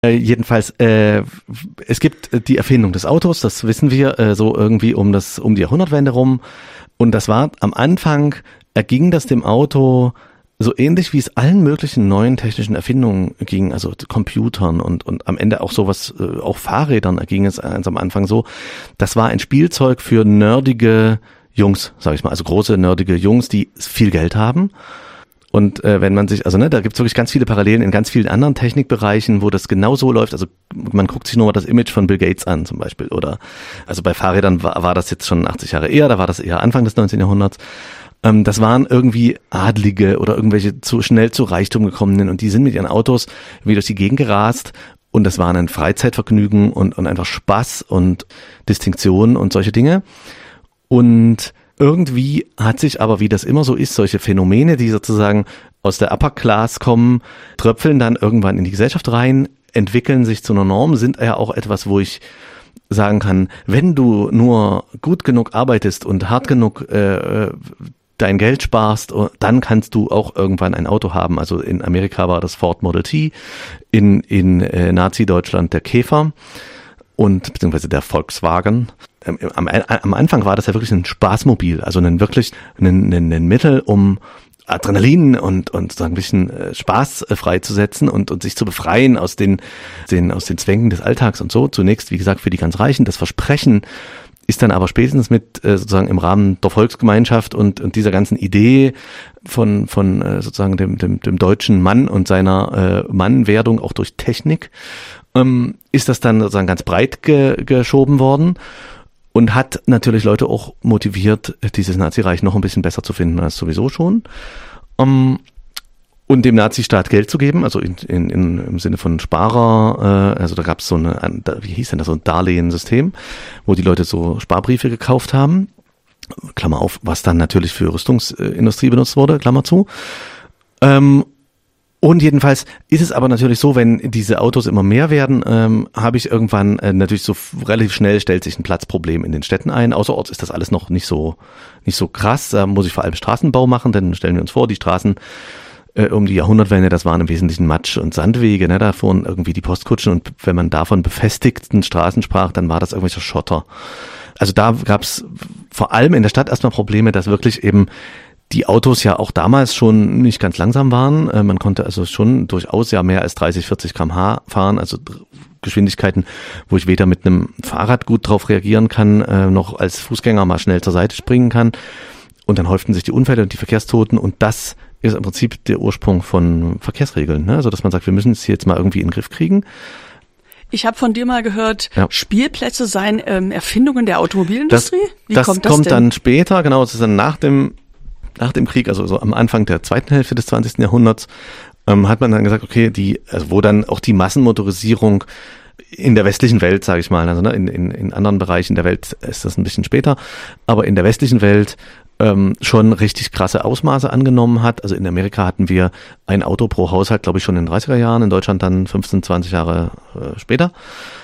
Jedenfalls, es gibt die Erfindung des Autos, das wissen wir, so irgendwie um die Jahrhundertwende rum. Und das war am Anfang, erging das dem Auto so ähnlich wie es allen möglichen neuen technischen Erfindungen ging, also Computern und am Ende auch sowas, auch Fahrrädern erging es am Anfang so. Das war ein Spielzeug für nerdige Jungs, sag ich mal, also große nerdige Jungs, die viel Geld haben. Und wenn man sich, also da gibt's wirklich ganz viele Parallelen in ganz vielen anderen Technikbereichen, wo das genau so läuft. Also man guckt sich nur mal das Image von Bill Gates an zum Beispiel. Oder also bei Fahrrädern war das jetzt schon 80 Jahre eher, da war das eher Anfang des 19. Jahrhunderts. Das waren irgendwie Adlige oder irgendwelche schnell zu Reichtum gekommenen und die sind mit ihren Autos wie durch die Gegend gerast. Und das war ein Freizeitvergnügen und einfach Spaß und Distinktion und solche Dinge. Und irgendwie hat sich aber, wie das immer so ist, solche Phänomene, die sozusagen aus der Upper Class kommen, tröpfeln dann irgendwann in die Gesellschaft rein, entwickeln sich zu einer Norm, sind ja auch etwas, wo ich sagen kann, wenn du nur gut genug arbeitest und hart genug dein Geld sparst, dann kannst du auch irgendwann ein Auto haben. Also in Amerika war das Ford Model T, in Nazi-Deutschland der Käfer und beziehungsweise der Volkswagen. Am Anfang war das ja wirklich ein Spaßmobil, also ein Mittel, um Adrenalin und so ein bisschen Spaß freizusetzen und sich zu befreien aus den Zwängen des Alltags und so. Zunächst, wie gesagt, für die ganz Reichen. Das Versprechen ist dann aber spätestens mit sozusagen im Rahmen der Volksgemeinschaft und dieser ganzen Idee von sozusagen dem deutschen Mann und seiner Mannwerdung auch durch Technik, ist das dann sozusagen ganz breit geschoben worden. Und hat natürlich Leute auch motiviert, dieses Nazireich noch ein bisschen besser zu finden als sowieso schon. Und dem Nazistaat Geld zu geben, also im Sinne von Sparer, also da gab es so wie hieß denn das, so ein Darlehensystem, wo die Leute so Sparbriefe gekauft haben, Klammer auf, was dann natürlich für Rüstungsindustrie benutzt wurde, Klammer zu. Und jedenfalls ist es aber natürlich so, wenn diese Autos immer mehr werden, habe ich irgendwann natürlich so relativ schnell stellt sich ein Platzproblem in den Städten ein. Außerorts ist das alles noch nicht so krass. Da muss ich vor allem Straßenbau machen, denn stellen wir uns vor, die Straßen um die Jahrhundertwende, das waren im Wesentlichen Matsch- und Sandwege, ne? Da fuhren irgendwie die Postkutschen und wenn man davon befestigten Straßen sprach, dann war das irgendwelcher Schotter. Also da gab's vor allem in der Stadt erstmal Probleme, dass wirklich eben die Autos ja auch damals schon nicht ganz langsam waren. Man konnte also schon durchaus ja mehr als 30, 40 km/h fahren, also Geschwindigkeiten, wo ich weder mit einem Fahrrad gut drauf reagieren kann, noch als Fußgänger mal schnell zur Seite springen kann. Und dann häuften sich die Unfälle und die Verkehrstoten und das ist im Prinzip der Ursprung von Verkehrsregeln, ne? Also dass man sagt, wir müssen es jetzt mal irgendwie in den Griff kriegen. Ich habe von dir mal gehört, ja. Spielplätze seien Erfindungen der Automobilindustrie? Das kommt dann später, genau, das ist dann nach dem Krieg, also so am Anfang der zweiten Hälfte des 20. Jahrhunderts, hat man dann gesagt, okay, wo dann auch die Massenmotorisierung in der westlichen Welt, sage ich mal, also ne, in anderen Bereichen der Welt ist das ein bisschen später, aber in der westlichen Welt schon richtig krasse Ausmaße angenommen hat. Also in Amerika hatten wir ein Auto pro Haushalt, glaube ich, schon in den 30er Jahren, in Deutschland dann 15, 20 Jahre später.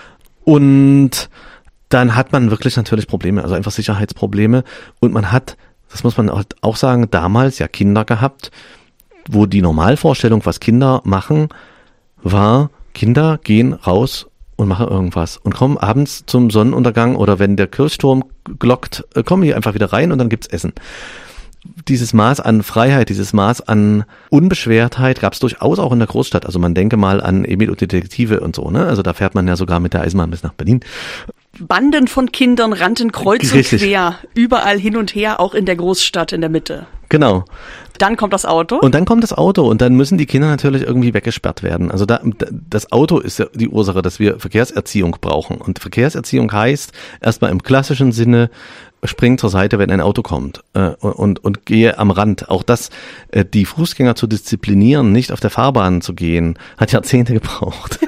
Und dann hat man wirklich natürlich Probleme, also einfach Sicherheitsprobleme. Und man hat, das muss man auch sagen, damals ja Kinder gehabt, wo die Normalvorstellung, was Kinder machen, war, Kinder gehen raus und machen irgendwas und kommen abends zum Sonnenuntergang oder wenn der Kirchturm glockt, kommen hier einfach wieder rein und dann gibt's Essen. Dieses Maß an Freiheit, dieses Maß an Unbeschwertheit gab's durchaus auch in der Großstadt. Also man denke mal an Emil und die Detektive und so, ne? Also da fährt man ja sogar mit der Eisenbahn bis nach Berlin. Banden von Kindern rannten kreuz und quer, überall hin und her, auch in der Großstadt in der Mitte. Genau. Dann kommt das Auto. Und dann müssen die Kinder natürlich irgendwie weggesperrt werden. Also das Auto ist ja die Ursache, dass wir Verkehrserziehung brauchen. Und Verkehrserziehung heißt erstmal im klassischen Sinne, spring zur Seite, wenn ein Auto kommt und gehe am Rand. Auch das, die Fußgänger zu disziplinieren, nicht auf der Fahrbahn zu gehen, hat Jahrzehnte gebraucht.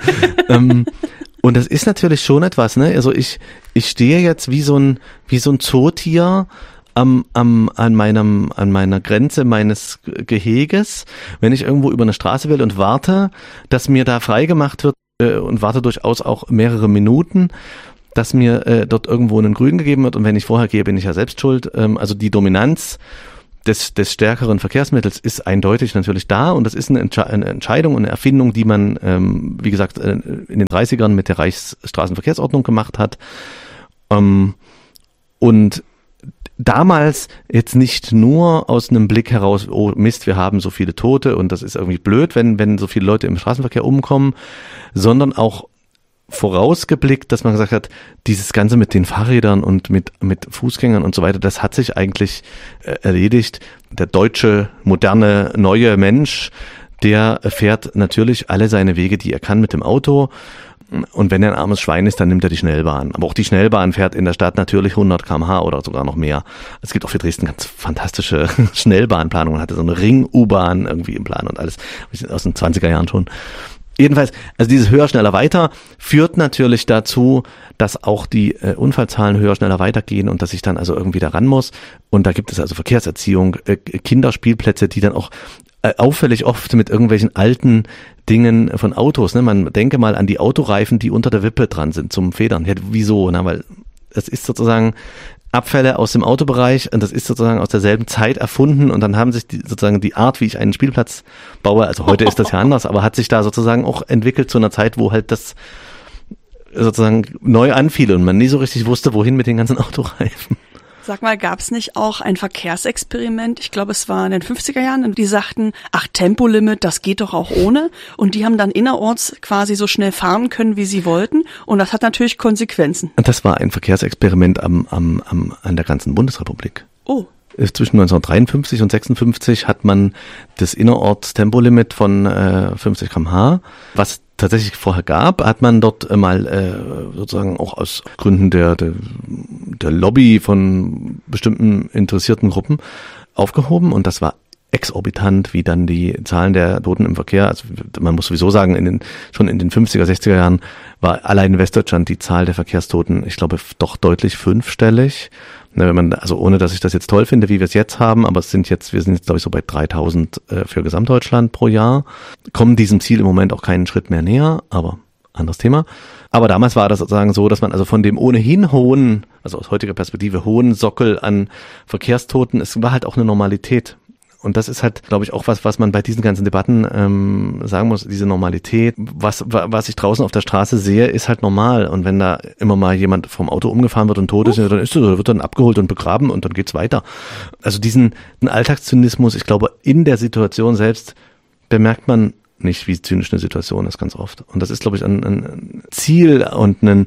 Und das ist natürlich schon etwas, ne? Also ich stehe jetzt wie so ein Zootier an meiner Grenze meines Geheges, wenn ich irgendwo über eine Straße will und warte, dass mir da freigemacht wird und warte durchaus auch mehrere Minuten, dass mir dort irgendwo einen Grün gegeben wird und wenn ich vorher gehe, bin ich ja selbst schuld. Also die Dominanz des stärkeren Verkehrsmittels ist eindeutig natürlich da und das ist eine Entscheidung und eine Erfindung, die man, wie gesagt, in den 30ern mit der Reichsstraßenverkehrsordnung gemacht hat. Und damals jetzt nicht nur aus einem Blick heraus, oh Mist, wir haben so viele Tote und das ist irgendwie blöd, wenn so viele Leute im Straßenverkehr umkommen, sondern auch vorausgeblickt, dass man gesagt hat, dieses Ganze mit den Fahrrädern und mit Fußgängern und so weiter, das hat sich eigentlich erledigt. Der deutsche, moderne, neue Mensch, der fährt natürlich alle seine Wege, die er kann mit dem Auto. Und wenn er ein armes Schwein ist, dann nimmt er die Schnellbahn. Aber auch die Schnellbahn fährt in der Stadt natürlich 100 km/h oder sogar noch mehr. Es gibt auch für Dresden ganz fantastische Schnellbahnplanungen. Man hatte so eine Ring-U-Bahn irgendwie im Plan und alles aus den 20er Jahren schon. Jedenfalls, also dieses höher, schneller, weiter führt natürlich dazu, dass auch die Unfallzahlen höher, schneller weitergehen und dass ich dann also irgendwie da ran muss. Und da gibt es also Verkehrserziehung, Kinderspielplätze, die dann auch auffällig oft mit irgendwelchen alten Dingen von Autos. Ne? Man denke mal an die Autoreifen, die unter der Wippe dran sind zum Federn. Ja, wieso? Na, weil es ist sozusagen Abfälle aus dem Autobereich und das ist sozusagen aus derselben Zeit erfunden und dann haben sich sozusagen die Art, wie ich einen Spielplatz baue, also heute ist das ja anders, aber hat sich da sozusagen auch entwickelt zu einer Zeit, wo halt das sozusagen neu anfiel und man nie so richtig wusste, wohin mit den ganzen Autoreifen. Sag mal, gab es nicht auch ein Verkehrsexperiment? Ich glaube, es war in den 50er Jahren und die sagten, ach, Tempolimit, das geht doch auch ohne. Und die haben dann innerorts quasi so schnell fahren können, wie sie wollten. Und das hat natürlich Konsequenzen. Und das war ein Verkehrsexperiment an der ganzen Bundesrepublik. Oh. Zwischen 1953 und 56 hat man das Innerorts-Tempolimit von 50 km/h, was tatsächlich vorher gab, hat man dort mal sozusagen auch aus Gründen der Lobby von bestimmten interessierten Gruppen aufgehoben und das war exorbitant, wie dann die Zahlen der Toten im Verkehr, also man muss sowieso sagen, schon in den 50er, 60er Jahren war allein in Westdeutschland die Zahl der Verkehrstoten, ich glaube, doch deutlich fünfstellig. Wenn man, also ohne, dass ich das jetzt toll finde, wie wir es jetzt haben, aber wir sind jetzt, glaube ich, so bei 3000 für Gesamtdeutschland pro Jahr, kommen diesem Ziel im Moment auch keinen Schritt mehr näher, aber anderes Thema. Aber damals war das sozusagen so, dass man also von dem ohnehin hohen, also aus heutiger Perspektive hohen Sockel an Verkehrstoten, es war halt auch eine Normalität. Und das ist halt, glaube ich, auch was man bei diesen ganzen Debatten sagen muss, diese Normalität. Was ich draußen auf der Straße sehe, ist halt normal. Und wenn da immer mal jemand vom Auto umgefahren wird und tot ist, dann wird dann abgeholt und begraben und dann geht's weiter. Also diesen Alltagszynismus, ich glaube, in der Situation selbst bemerkt man nicht, wie zynisch eine Situation ist, ganz oft. Und das ist, glaube ich, ein Ziel und eine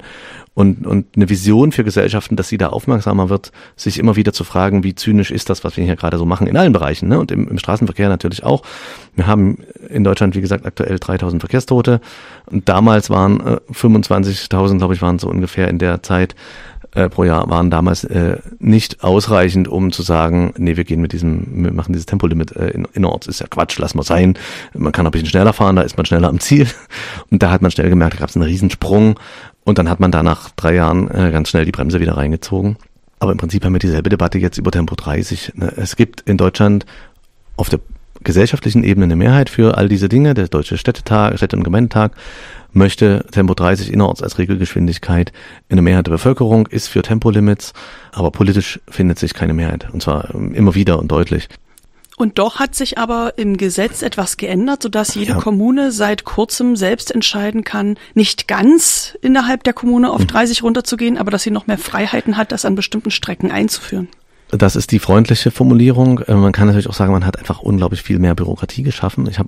Vision für Gesellschaften, dass sie da aufmerksamer wird, sich immer wieder zu fragen, wie zynisch ist das, was wir hier gerade so machen, in allen Bereichen, ne? Und im Straßenverkehr natürlich auch. Wir haben in Deutschland, wie gesagt, aktuell 3000 Verkehrstote. Und damals waren 25.000, glaube ich, waren so ungefähr in der Zeit pro Jahr, waren damals nicht ausreichend, um zu sagen, nee, wir machen dieses Tempolimit innerorts, ist ja Quatsch, lass mal sein. Man kann ein bisschen schneller fahren, da ist man schneller am Ziel. Und da hat man schnell gemerkt, da gab es einen Riesensprung. Und dann hat man da nach 3 Jahren ganz schnell die Bremse wieder reingezogen. Aber im Prinzip haben wir dieselbe Debatte jetzt über Tempo 30. Es gibt in Deutschland auf der gesellschaftlichen Ebene eine Mehrheit für all diese Dinge. Der Deutsche Städte- und Gemeindetag möchte Tempo 30 innerorts als Regelgeschwindigkeit. Eine Mehrheit der Bevölkerung ist für Tempolimits, aber politisch findet sich keine Mehrheit. Und zwar immer wieder und deutlich. Und doch hat sich aber im Gesetz etwas geändert, sodass jede Kommune seit kurzem selbst entscheiden kann, nicht ganz innerhalb der Kommune auf 30 runterzugehen, aber dass sie noch mehr Freiheiten hat, das an bestimmten Strecken einzuführen. Das ist die freundliche Formulierung. Man kann natürlich auch sagen, man hat einfach unglaublich viel mehr Bürokratie geschaffen. Ich habe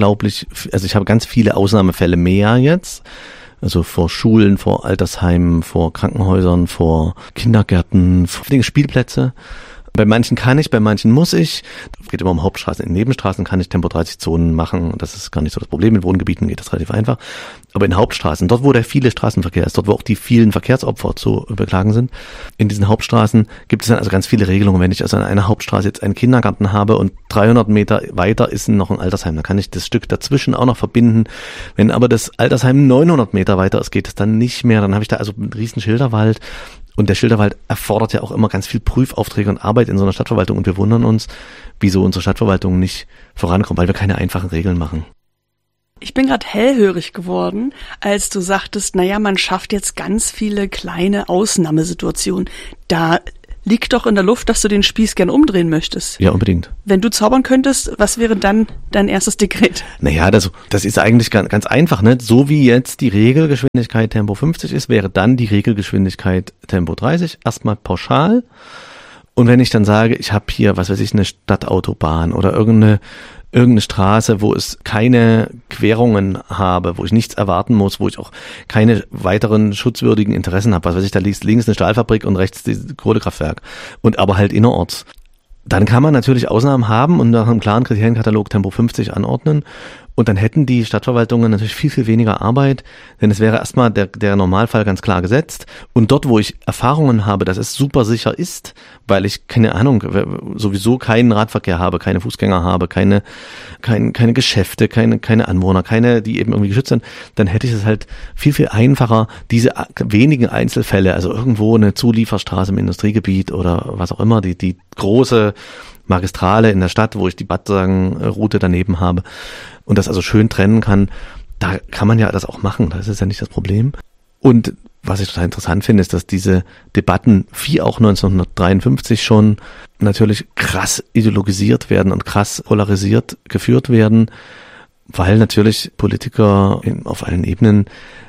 ganz viele Ausnahmefälle mehr jetzt. Also vor Schulen, vor Altersheimen, vor Krankenhäusern, vor Kindergärten, vor Spielplätze. Bei manchen kann ich, bei manchen muss ich. Es geht immer um Hauptstraßen. In Nebenstraßen kann ich Tempo-30-Zonen machen. Das ist gar nicht so das Problem. In Wohngebieten geht das relativ einfach. Aber in Hauptstraßen, dort wo der viele Straßenverkehr ist, dort wo auch die vielen Verkehrsopfer zu beklagen sind, in diesen Hauptstraßen gibt es dann also ganz viele Regelungen. Wenn ich also an einer Hauptstraße jetzt einen Kindergarten habe und 300 Meter weiter ist noch ein Altersheim, dann kann ich das Stück dazwischen auch noch verbinden. Wenn aber das Altersheim 900 Meter weiter ist, geht es dann nicht mehr. Dann habe ich da also einen riesen Schilderwald. Und der Schilderwald erfordert ja auch immer ganz viel Prüfaufträge und Arbeit in so einer Stadtverwaltung. Und wir wundern uns, wieso unsere Stadtverwaltung nicht vorankommt, weil wir keine einfachen Regeln machen. Ich bin gerade hellhörig geworden, als du sagtest, naja, man schafft jetzt ganz viele kleine Ausnahmesituationen. Da liegt doch in der Luft, dass du den Spieß gern umdrehen möchtest. Ja, unbedingt. Wenn du zaubern könntest, was wäre dann dein erstes Dekret? Naja, das ist eigentlich ganz einfach, ne? So wie jetzt die Regelgeschwindigkeit Tempo 50 ist, wäre dann die Regelgeschwindigkeit Tempo 30 erstmal pauschal. Und wenn ich dann sage, ich habe hier, was weiß ich, eine Stadtautobahn oder irgendeine Straße, wo es keine Querungen habe, wo ich nichts erwarten muss, wo ich auch keine weiteren schutzwürdigen Interessen habe. Was weiß ich, da liegt links eine Stahlfabrik und rechts das Kohlekraftwerk. Und aber halt innerorts. Dann kann man natürlich Ausnahmen haben und nach einem klaren Kriterienkatalog Tempo 50 anordnen. Und dann hätten die Stadtverwaltungen natürlich viel, viel weniger Arbeit, denn es wäre erstmal der Normalfall ganz klar gesetzt. Und dort, wo ich Erfahrungen habe, dass es super sicher ist, weil ich, keine Ahnung, sowieso keinen Radverkehr habe, keine Fußgänger habe, keine Geschäfte, keine Anwohner, die eben irgendwie geschützt sind, dann hätte ich es halt viel, viel einfacher, diese wenigen Einzelfälle, also irgendwo eine Zulieferstraße im Industriegebiet oder was auch immer, die große Magistrale in der Stadt, wo ich die Route daneben habe und das also schön trennen kann, da kann man ja das auch machen, das ist ja nicht das Problem. Und was ich total interessant finde, ist, dass diese Debatten wie auch 1953 schon natürlich krass ideologisiert werden und krass polarisiert geführt werden, weil natürlich Politiker auf allen Ebenen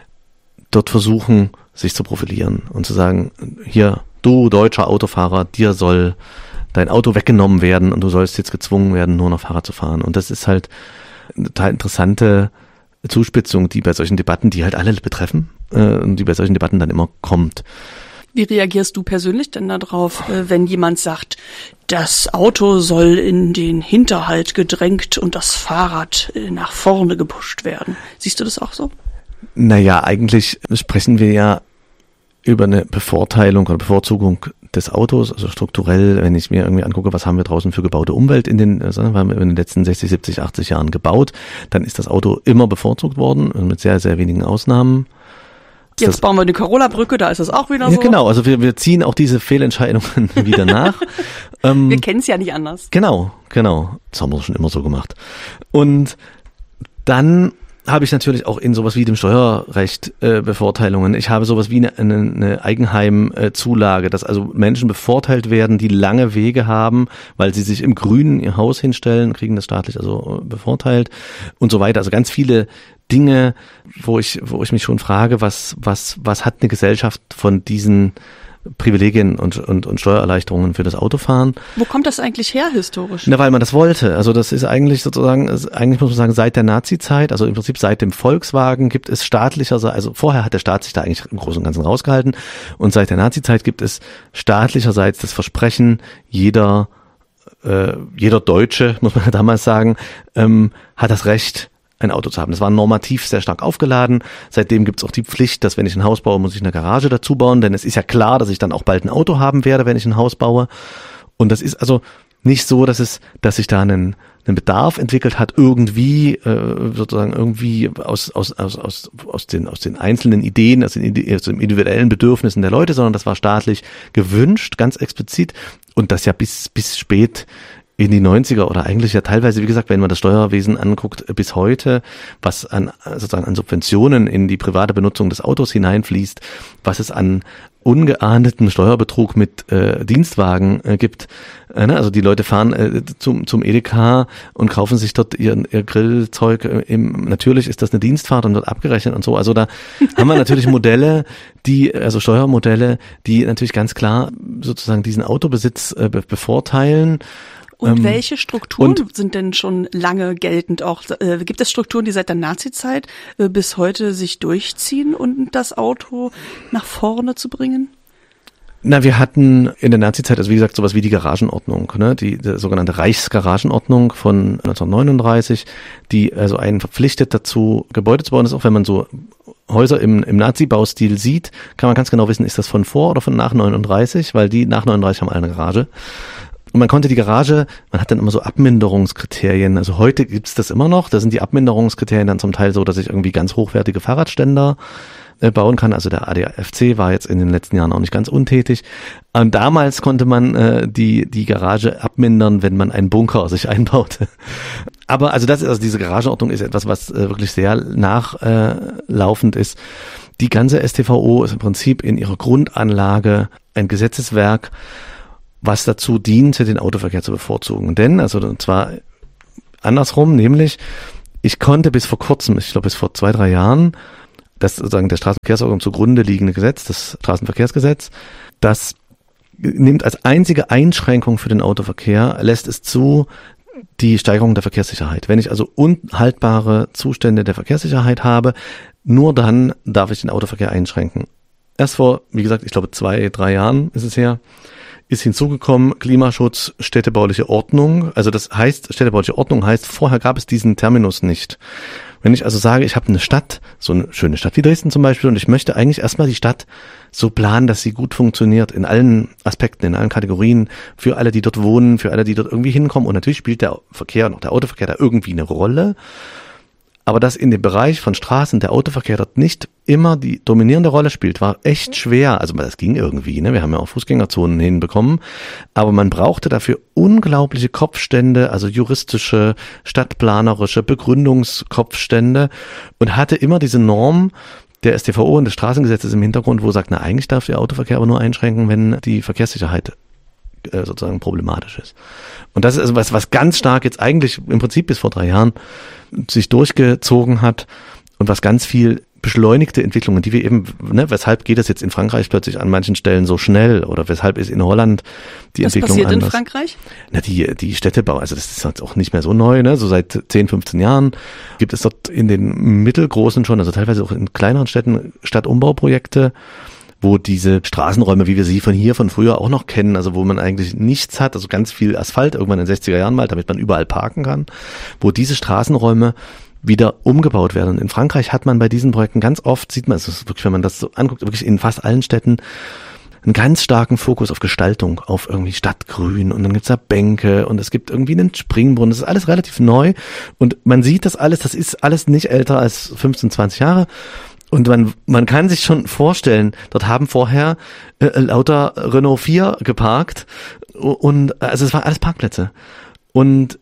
dort versuchen, sich zu profilieren und zu sagen, hier, du deutscher Autofahrer, dir soll dein Auto weggenommen werden und du sollst jetzt gezwungen werden, nur noch Fahrrad zu fahren. Und das ist halt eine total interessante Zuspitzung, die bei solchen Debatten, die halt alle betreffen, und die bei solchen Debatten dann immer kommt. Wie reagierst du persönlich denn darauf, wenn jemand sagt, das Auto soll in den Hinterhalt gedrängt und das Fahrrad nach vorne gepusht werden? Siehst du das auch so? Naja, eigentlich sprechen wir ja über eine Bevorteilung oder Bevorzugung des Autos, also strukturell, wenn ich mir irgendwie angucke, was haben wir draußen für gebaute Umwelt haben wir in den letzten 60, 70, 80 Jahren gebaut, dann ist das Auto immer bevorzugt worden, mit sehr, sehr wenigen Ausnahmen. Jetzt bauen wir die Carola-Brücke, da ist es auch wieder so. Ja, genau, also wir ziehen auch diese Fehlentscheidungen wieder nach. Wir kennen es ja nicht anders. Genau. Das haben wir schon immer so gemacht. Und dann habe ich natürlich auch in sowas wie dem Steuerrecht Bevorteilungen. Ich habe sowas wie eine Eigenheimzulage, dass also Menschen bevorteilt werden, die lange Wege haben, weil sie sich im Grünen ihr Haus hinstellen, kriegen das staatlich also bevorteilt und so weiter. Also ganz viele Dinge, wo ich mich schon frage, was hat eine Gesellschaft von diesen Privilegien und Steuererleichterungen für das Autofahren. Wo kommt das eigentlich her historisch? Na, weil man das wollte. Also das ist eigentlich sozusagen, eigentlich muss man sagen, seit der Nazi-Zeit, also im Prinzip seit dem Volkswagen gibt es staatlicherseits, also vorher hat der Staat sich da eigentlich im Großen und Ganzen rausgehalten und seit der Nazi-Zeit gibt es staatlicherseits das Versprechen, jeder Deutsche, muss man damals sagen, hat das Recht, ein Auto zu haben. Das war normativ sehr stark aufgeladen. Seitdem gibt es auch die Pflicht, dass wenn ich ein Haus baue, muss ich eine Garage dazu bauen, denn es ist ja klar, dass ich dann auch bald ein Auto haben werde, wenn ich ein Haus baue. Und das ist also nicht so, dass sich da einen Bedarf entwickelt hat, irgendwie sozusagen irgendwie aus den einzelnen Ideen, aus den individuellen Bedürfnissen der Leute, sondern das war staatlich gewünscht, ganz explizit. Und das ja bis spät in die 90er oder eigentlich ja teilweise, wie gesagt, wenn man das Steuerwesen anguckt, bis heute, was an Subventionen in die private Benutzung des Autos hineinfließt, was es an ungeahndeten Steuerbetrug mit Dienstwagen gibt. Also die Leute fahren zum Edeka und kaufen sich dort ihr Grillzeug. Natürlich ist das eine Dienstfahrt und wird abgerechnet und so. Also da haben wir natürlich Steuermodelle, die natürlich ganz klar sozusagen diesen Autobesitz bevorteilen. Und welche Strukturen sind denn schon lange geltend auch? Gibt es Strukturen, die seit der Nazizeit bis heute sich durchziehen und das Auto nach vorne zu bringen? Na, wir hatten in der Nazizeit, also wie gesagt, sowas wie die Garagenordnung, ne, die sogenannte Reichsgaragenordnung von 1939, die also einen verpflichtet dazu, Gebäude zu bauen. Das ist auch, wenn man so Häuser im Nazi-Baustil sieht, kann man ganz genau wissen, ist das von vor oder von nach 39, weil die nach 39 haben alle eine Garage. Und man konnte die Garage, man hat dann immer so Abminderungskriterien, also heute gibt's das immer noch, da sind die Abminderungskriterien dann zum Teil so, dass ich irgendwie ganz hochwertige Fahrradständer bauen kann, also der ADFC war jetzt in den letzten Jahren auch nicht ganz untätig. Und damals konnte man die Garage abmindern, wenn man einen Bunker sich einbaute. Aber also diese Garagenordnung ist etwas, was wirklich sehr nachlaufend ist. Die ganze StVO ist im Prinzip in ihrer Grundanlage ein Gesetzeswerk, was dazu diente, den Autoverkehr zu bevorzugen. Denn, also und zwar andersrum, nämlich ich konnte bis vor kurzem, ich glaube bis vor 2-3 Jahren, das sozusagen der Straßenverkehrsordnung zugrunde liegende Gesetz, das Straßenverkehrsgesetz, das nimmt als einzige Einschränkung für den Autoverkehr, lässt es zu, die Steigerung der Verkehrssicherheit. Wenn ich also unhaltbare Zustände der Verkehrssicherheit habe, nur dann darf ich den Autoverkehr einschränken. Erst vor, wie gesagt, ich glaube 2-3 Jahren ist es her, ist hinzugekommen Klimaschutz, städtebauliche Ordnung. Also das heißt, städtebauliche Ordnung heißt, vorher gab es diesen Terminus nicht. Wenn ich also sage, ich habe eine Stadt, so eine schöne Stadt wie Dresden zum Beispiel, und ich möchte eigentlich erstmal die Stadt so planen, dass sie gut funktioniert in allen Aspekten, in allen Kategorien, für alle, die dort wohnen, für alle, die dort irgendwie hinkommen. Und natürlich spielt der Verkehr und auch der Autoverkehr da irgendwie eine Rolle. Aber dass in dem Bereich von Straßen der Autoverkehr dort nicht immer die dominierende Rolle spielt, war echt schwer. Also das ging irgendwie, ne? Wir haben ja auch Fußgängerzonen hinbekommen. Aber man brauchte dafür unglaubliche Kopfstände, also juristische, stadtplanerische Begründungskopfstände und hatte immer diese Norm der StVO und des Straßengesetzes im Hintergrund, wo sagt, na eigentlich darf der Autoverkehr aber nur einschränken, wenn die Verkehrssicherheit sozusagen problematisch ist. Und das ist also was ganz stark jetzt eigentlich im Prinzip bis vor 3 Jahren sich durchgezogen hat und was ganz viel beschleunigte Entwicklungen, die wir eben, ne, weshalb geht es jetzt in Frankreich plötzlich an manchen Stellen so schnell oder weshalb ist in Holland die Entwicklung anders? Was passiert in Frankreich? Na, die Städtebau, also das ist jetzt auch nicht mehr so neu, ne, so seit 10-15 Jahren gibt es dort in den mittelgroßen schon, also teilweise auch in kleineren Städten Stadtumbauprojekte, wo diese Straßenräume, wie wir sie von früher auch noch kennen, also wo man eigentlich nichts hat, also ganz viel Asphalt irgendwann in den 60er Jahren mal, damit man überall parken kann, wo diese Straßenräume wieder umgebaut werden. Und in Frankreich hat man bei diesen Projekten ganz oft, sieht man, es ist wirklich, wenn man das so anguckt, wirklich in fast allen Städten einen ganz starken Fokus auf Gestaltung, auf irgendwie Stadtgrün und dann gibt's da Bänke und es gibt irgendwie einen Springbrunnen. Das ist alles relativ neu und man sieht das ist alles nicht älter als 15, 20 Jahre. Und man kann sich schon vorstellen, dort haben vorher lauter Renault 4 geparkt und also es waren alles Parkplätze. Und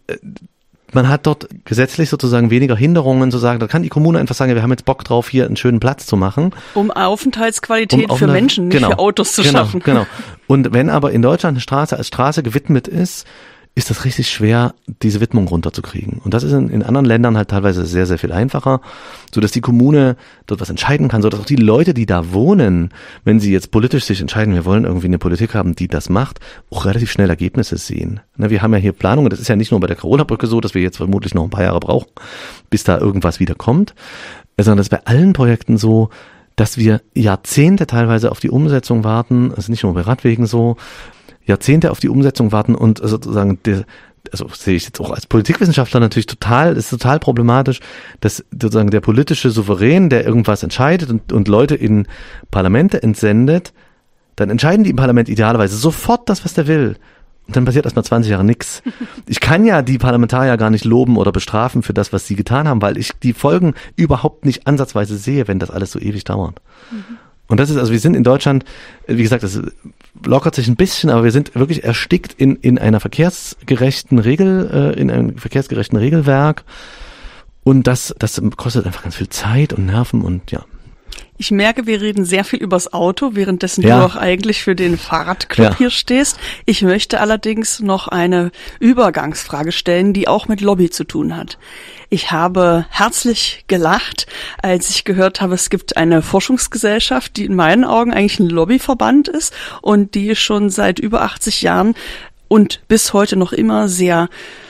man hat dort gesetzlich sozusagen weniger Hinderungen zu sagen, da kann die Kommune einfach sagen, wir haben jetzt Bock drauf, hier einen schönen Platz zu machen. Um Aufenthaltsqualität für Menschen, nicht für Autos zu schaffen. Genau. Und wenn aber in Deutschland eine Straße als Straße gewidmet ist das richtig schwer, diese Widmung runterzukriegen. Und das ist in anderen Ländern halt teilweise sehr, sehr viel einfacher, so dass die Kommune dort was entscheiden kann, so dass auch die Leute, die da wohnen, wenn sie jetzt politisch sich entscheiden, wir wollen irgendwie eine Politik haben, die das macht, auch relativ schnell Ergebnisse sehen. Ne, wir haben ja hier Planungen, das ist ja nicht nur bei der Carola-Brücke so, dass wir jetzt vermutlich noch ein paar Jahre brauchen, bis da irgendwas wieder kommt, sondern das ist bei allen Projekten so, dass wir Jahrzehnte teilweise auf die Umsetzung warten, also nicht nur bei Radwegen so, Jahrzehnte auf die Umsetzung warten und sozusagen, also sehe ich jetzt auch als Politikwissenschaftler natürlich ist total problematisch, dass sozusagen der politische Souverän, der irgendwas entscheidet und Leute in Parlamente entsendet, dann entscheiden die im Parlament idealerweise sofort das, was der will. Und dann passiert erstmal 20 Jahre nichts. Ich kann ja die Parlamentarier gar nicht loben oder bestrafen für das, was sie getan haben, weil ich die Folgen überhaupt nicht ansatzweise sehe, wenn das alles so ewig dauert. Mhm. Und das ist, also wir sind in Deutschland, wie gesagt, das lockert sich ein bisschen, aber wir sind wirklich erstickt in einer verkehrsgerechten in einem verkehrsgerechten Regelwerk. Und das kostet einfach ganz viel Zeit und Nerven und ja. Ich merke, wir reden sehr viel übers Auto, währenddessen du auch eigentlich für den Fahrradclub hier stehst. Ich möchte allerdings noch eine Übergangsfrage stellen, die auch mit Lobby zu tun hat. Ich habe herzlich gelacht, als ich gehört habe, es gibt eine Forschungsgesellschaft, die in meinen Augen eigentlich ein Lobbyverband ist und die schon seit über 80 Jahren und bis heute noch immer sehr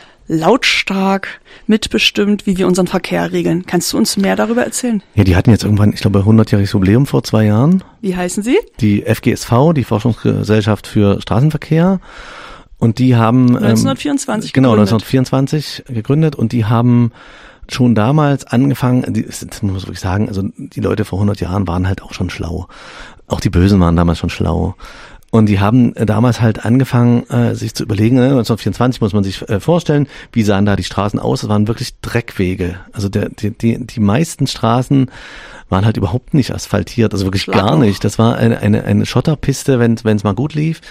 lautstark mitbestimmt, wie wir unseren Verkehr regeln. Kannst du uns mehr darüber erzählen? Ja, die hatten jetzt irgendwann, ich glaube, 100-jähriges Jubiläum vor 2 Jahren. Wie heißen sie? Die FGSV, die Forschungsgesellschaft für Straßenverkehr. Und die haben 1924 genau, 1924 gegründet und die haben schon damals angefangen, das muss man wirklich sagen, also die Leute vor 100 Jahren waren halt auch schon schlau. Auch die Bösen waren damals schon schlau. Und die haben damals halt angefangen, sich zu überlegen, 1924 muss man sich vorstellen, wie sahen da die Straßen aus? Das waren wirklich Dreckwege. Also die meisten Straßen waren halt überhaupt nicht asphaltiert, also wirklich gar nicht. Das war eine Schotterpiste, wenn es mal gut lief.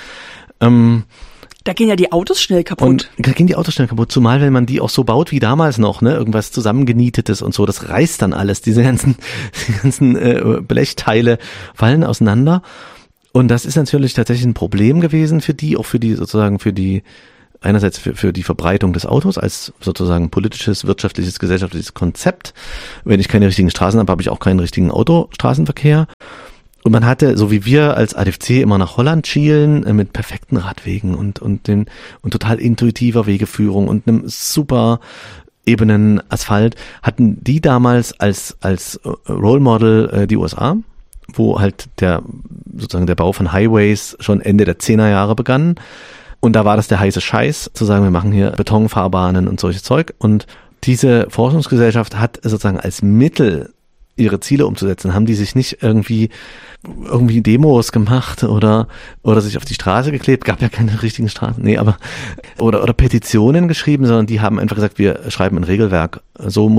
Da gehen ja die Autos schnell kaputt. Und da gehen die Autos schnell kaputt, zumal wenn man die auch so baut wie damals noch, ne, irgendwas zusammengenietetes und so, das reißt dann alles. Diese ganzen Blechteile fallen auseinander. Und das ist natürlich tatsächlich ein Problem gewesen für die, auch für die sozusagen einerseits für die Verbreitung des Autos als sozusagen politisches, wirtschaftliches, gesellschaftliches Konzept. Wenn ich keine richtigen Straßen habe, habe ich auch keinen richtigen Autostraßenverkehr. Und man hatte, so wie wir als ADFC immer nach Holland schielen, mit perfekten Radwegen und total intuitiver Wegeführung und einem super ebenen Asphalt, hatten die damals als Role Model die USA, wo halt der Bau von Highways schon Ende der 10er Jahre begann. Und da war das der heiße Scheiß, zu sagen, wir machen hier Betonfahrbahnen und solches Zeug. Und diese Forschungsgesellschaft hat sozusagen als Mittel, ihre Ziele umzusetzen, haben die sich nicht irgendwie Demos gemacht oder sich auf die Straße geklebt, gab ja keine richtigen Straßen, oder Petitionen geschrieben, sondern die haben einfach gesagt, wir schreiben ein Regelwerk, so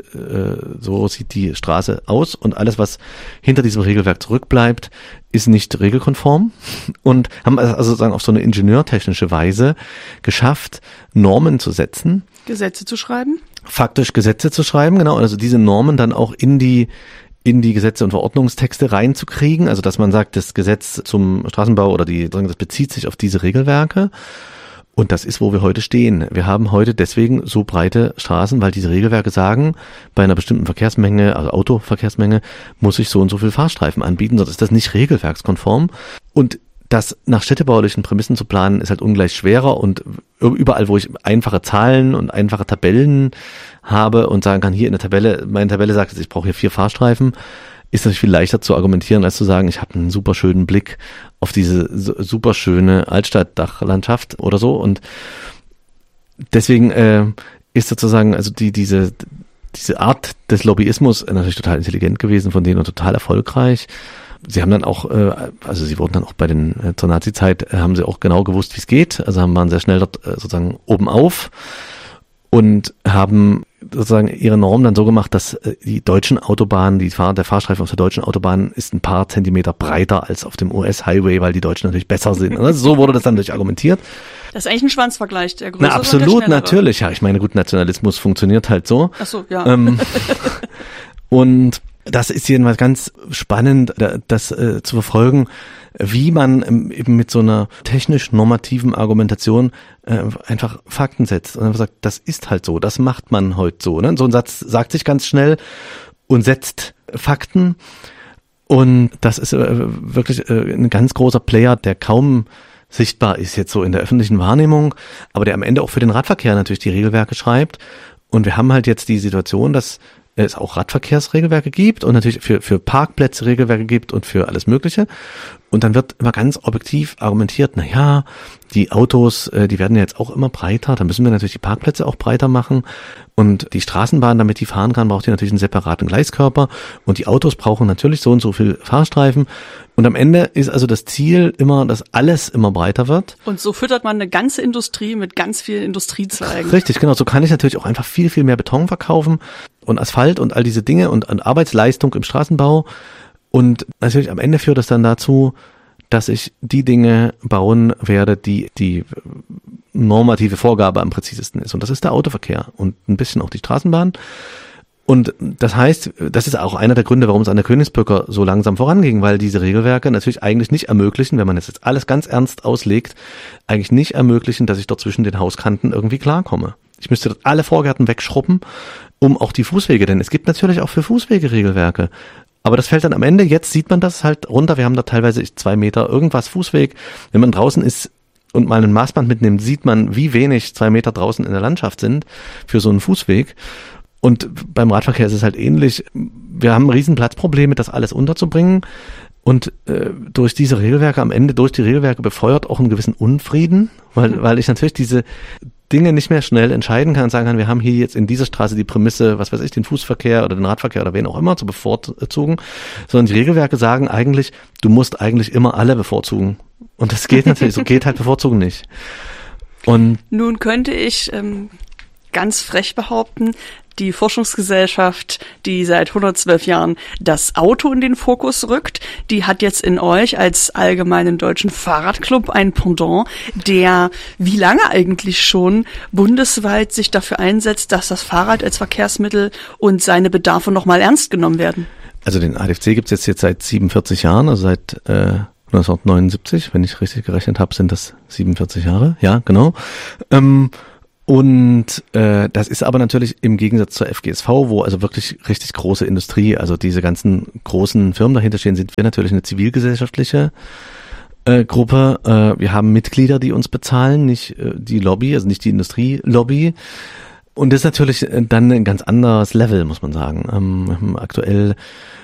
sieht die Straße aus und alles, was hinter diesem Regelwerk zurückbleibt, ist nicht regelkonform, und haben also sozusagen auf so eine ingenieurtechnische Weise geschafft, Normen zu setzen. Gesetze zu schreiben? Faktisch Gesetze zu schreiben, genau, also diese Normen dann auch in die Gesetze und Verordnungstexte reinzukriegen, also dass man sagt, das Gesetz zum Straßenbau oder das bezieht sich auf diese Regelwerke, und das ist, wo wir heute stehen. Wir haben heute deswegen so breite Straßen, weil diese Regelwerke sagen, bei einer bestimmten Verkehrsmenge, also Autoverkehrsmenge, muss ich so und so viel Fahrstreifen anbieten, sonst ist das nicht regelwerkskonform. Und das nach städtebaulichen Prämissen zu planen, ist halt ungleich schwerer, und überall, wo ich einfache Zahlen und einfache Tabellen habe und sagen kann, hier in der Tabelle, meine Tabelle sagt jetzt, ich brauche hier 4 Fahrstreifen, ist natürlich viel leichter zu argumentieren, als zu sagen, ich habe einen super schönen Blick auf diese super schöne Altstadtdachlandschaft oder so. Und deswegen ist sozusagen also diese Art des Lobbyismus natürlich total intelligent gewesen von denen und total erfolgreich. Sie haben dann auch, sie wurden dann auch zur Nazi-Zeit, haben sie auch genau gewusst, wie es geht. Also waren sehr schnell dort sozusagen oben auf und haben sozusagen ihre Norm dann so gemacht, dass die deutschen Autobahnen, der Fahrstreifen auf der deutschen Autobahn ist ein paar Zentimeter breiter als auf dem US-Highway, weil die Deutschen natürlich besser sind. Also so wurde das dann durch argumentiert. Das ist eigentlich ein Schwanzvergleich, der größere. Na, absolut, natürlich. Ja, ich meine, gut, Nationalismus funktioniert halt so. Ach so, ja. Und das ist jedenfalls ganz spannend, das zu verfolgen, wie man eben mit so einer technisch-normativen Argumentation einfach Fakten setzt und einfach sagt, das ist halt so, das macht man heute so. Ne? So ein Satz sagt sich ganz schnell und setzt Fakten, und das ist wirklich ein ganz großer Player, der kaum sichtbar ist jetzt so in der öffentlichen Wahrnehmung, aber der am Ende auch für den Radverkehr natürlich die Regelwerke schreibt. Und wir haben halt jetzt die Situation, dass es auch Radverkehrsregelwerke gibt und natürlich für Parkplätze Regelwerke gibt und für alles Mögliche. Und dann wird immer ganz objektiv argumentiert, na ja, die Autos, die werden ja jetzt auch immer breiter, dann müssen wir natürlich die Parkplätze auch breiter machen. Und die Straßenbahn, damit die fahren kann, braucht die natürlich einen separaten Gleiskörper. Und die Autos brauchen natürlich so und so viel Fahrstreifen. Und am Ende ist also das Ziel immer, dass alles immer breiter wird. Und so füttert man eine ganze Industrie mit ganz vielen Industriezweigen. Richtig, genau. So kann ich natürlich auch einfach viel, viel mehr Beton verkaufen und Asphalt und all diese Dinge und Arbeitsleistung im Straßenbau. Und natürlich am Ende führt das dann dazu, dass ich die Dinge bauen werde, die normative Vorgabe am präzisesten ist. Und das ist der Autoverkehr und ein bisschen auch die Straßenbahn. Und das heißt, das ist auch einer der Gründe, warum es an der Königsbrücke so langsam voranging, weil diese Regelwerke natürlich eigentlich nicht ermöglichen, wenn man jetzt alles ganz ernst auslegt, eigentlich nicht ermöglichen, dass ich dort zwischen den Hauskanten irgendwie klarkomme. Ich müsste dort alle Vorgärten wegschrubben, um auch die Fußwege, denn es gibt natürlich auch für Fußwege Regelwerke. Aber das fällt dann am Ende, jetzt sieht man das halt runter, wir haben da teilweise 2 Meter irgendwas Fußweg. Wenn man draußen ist und mal ein Maßband mitnimmt, sieht man, wie wenig 2 Meter draußen in der Landschaft sind für so einen Fußweg. Und beim Radverkehr ist es halt ähnlich. Wir haben Riesenplatzprobleme, das alles unterzubringen. Und durch diese Regelwerke am Ende, durch die Regelwerke befeuert auch einen gewissen Unfrieden, weil ich natürlich diese Dinge nicht mehr schnell entscheiden kann und sagen kann, wir haben hier jetzt in dieser Straße die Prämisse, was weiß ich, den Fußverkehr oder den Radverkehr oder wen auch immer zu bevorzugen, sondern die Regelwerke sagen eigentlich, du musst eigentlich immer alle bevorzugen. Und das geht natürlich, so geht halt bevorzugen nicht. Und nun könnte ich ganz frech behaupten, die Forschungsgesellschaft, die seit 112 Jahren das Auto in den Fokus rückt, die hat jetzt in euch als allgemeinen deutschen Fahrradclub ein Pendant, der wie lange eigentlich schon bundesweit sich dafür einsetzt, dass das Fahrrad als Verkehrsmittel und seine Bedarfe nochmal ernst genommen werden. Also den ADFC gibt es jetzt seit 47 Jahren, also seit 1979, wenn ich richtig gerechnet habe, sind das 47 Jahre. Ja, genau. Das ist aber natürlich im Gegensatz zur FGSV, wo also wirklich richtig große Industrie, also diese ganzen großen Firmen dahinter stehen, sind wir natürlich eine zivilgesellschaftliche Gruppe. Wir haben Mitglieder, die uns bezahlen, nicht die Lobby, also nicht die Industrielobby. Und das ist natürlich dann ein ganz anderes Level, muss man sagen. Wir haben aktuell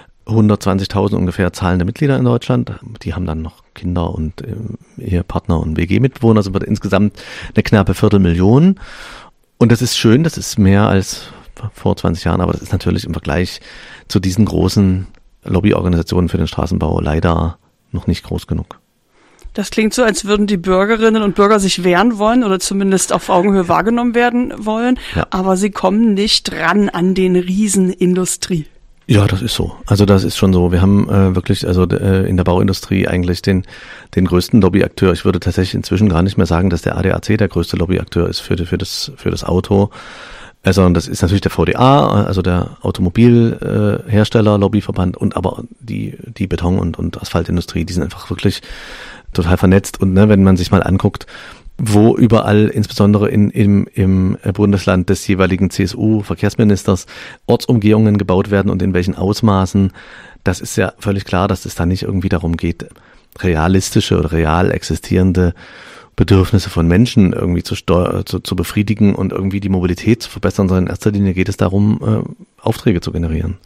120.000 ungefähr zahlende Mitglieder in Deutschland. Die haben dann noch Kinder und Ehepartner und WG-Mitbewohner. Also wird insgesamt eine knappe 250.000. Und das ist schön, das ist mehr als vor 20 Jahren, aber das ist natürlich im Vergleich zu diesen großen Lobbyorganisationen für den Straßenbau leider noch nicht groß genug. Das klingt so, als würden die Bürgerinnen und Bürger sich wehren wollen oder zumindest auf Augenhöhe wahrgenommen werden wollen, ja. Aber sie kommen nicht ran an den Riesenindustrie. Ja, das ist so. Also das ist schon so. Wir haben wirklich in der Bauindustrie eigentlich den größten Lobbyakteur. Ich würde tatsächlich inzwischen gar nicht mehr sagen, dass der ADAC der größte Lobbyakteur ist für das Auto. Also das ist natürlich der VDA, also der Automobilhersteller, Lobbyverband und aber die Beton- und Asphaltindustrie, die sind einfach wirklich total vernetzt. Und wenn man sich mal anguckt, wo überall, insbesondere im Bundesland des jeweiligen CSU-Verkehrsministers, Ortsumgehungen gebaut werden und in welchen Ausmaßen, das ist ja völlig klar, dass es da nicht irgendwie darum geht, realistische oder real existierende Bedürfnisse von Menschen irgendwie zu befriedigen und irgendwie die Mobilität zu verbessern, sondern in erster Linie geht es darum, Aufträge zu generieren.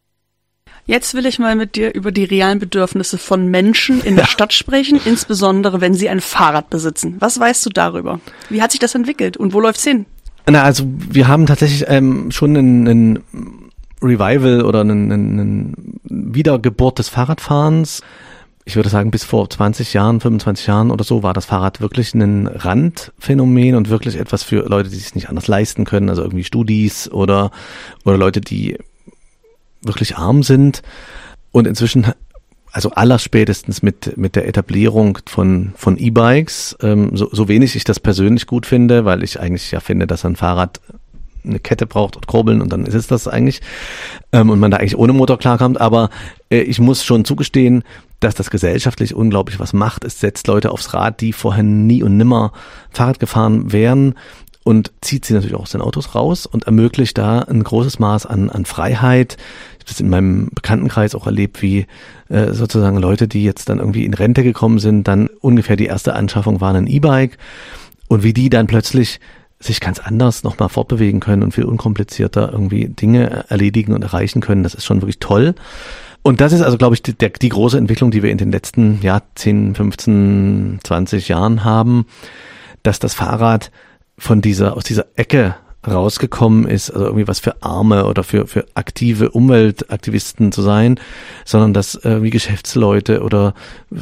Jetzt will ich mal mit dir über die realen Bedürfnisse von Menschen in der Stadt sprechen, insbesondere wenn sie ein Fahrrad besitzen. Was weißt du darüber? Wie hat sich das entwickelt und wo läuft's hin? Na, also wir haben tatsächlich schon einen Revival oder einen Wiedergeburt des Fahrradfahrens. Ich würde sagen, bis vor 20 Jahren, 25 Jahren oder so war das Fahrrad wirklich ein Randphänomen und wirklich etwas für Leute, die es nicht anders leisten können, also irgendwie Studis oder Leute, die wirklich arm sind. Und inzwischen, also allerspätestens mit der Etablierung von E-Bikes, so wenig ich das persönlich gut finde, weil ich eigentlich ja finde, dass ein Fahrrad eine Kette braucht und Kurbeln und dann ist es das eigentlich und man da eigentlich ohne Motor klarkommt, aber ich muss schon zugestehen, dass das gesellschaftlich unglaublich was macht. Es setzt Leute aufs Rad, die vorher nie und nimmer Fahrrad gefahren wären und zieht sie natürlich auch aus den Autos raus und ermöglicht da ein großes Maß an Freiheit. Ich habe das in meinem Bekanntenkreis auch erlebt, wie sozusagen Leute, die jetzt dann irgendwie in Rente gekommen sind, dann ungefähr die erste Anschaffung war ein E-Bike und wie die dann plötzlich sich ganz anders nochmal fortbewegen können und viel unkomplizierter irgendwie Dinge erledigen und erreichen können. Das ist schon wirklich toll. Und das ist also, glaube ich, die große Entwicklung, die wir in den letzten 10, 15, 20 Jahren haben, dass das Fahrrad aus dieser Ecke rausgekommen ist, also irgendwie was für Arme oder für aktive Umweltaktivisten zu sein, sondern dass wie Geschäftsleute oder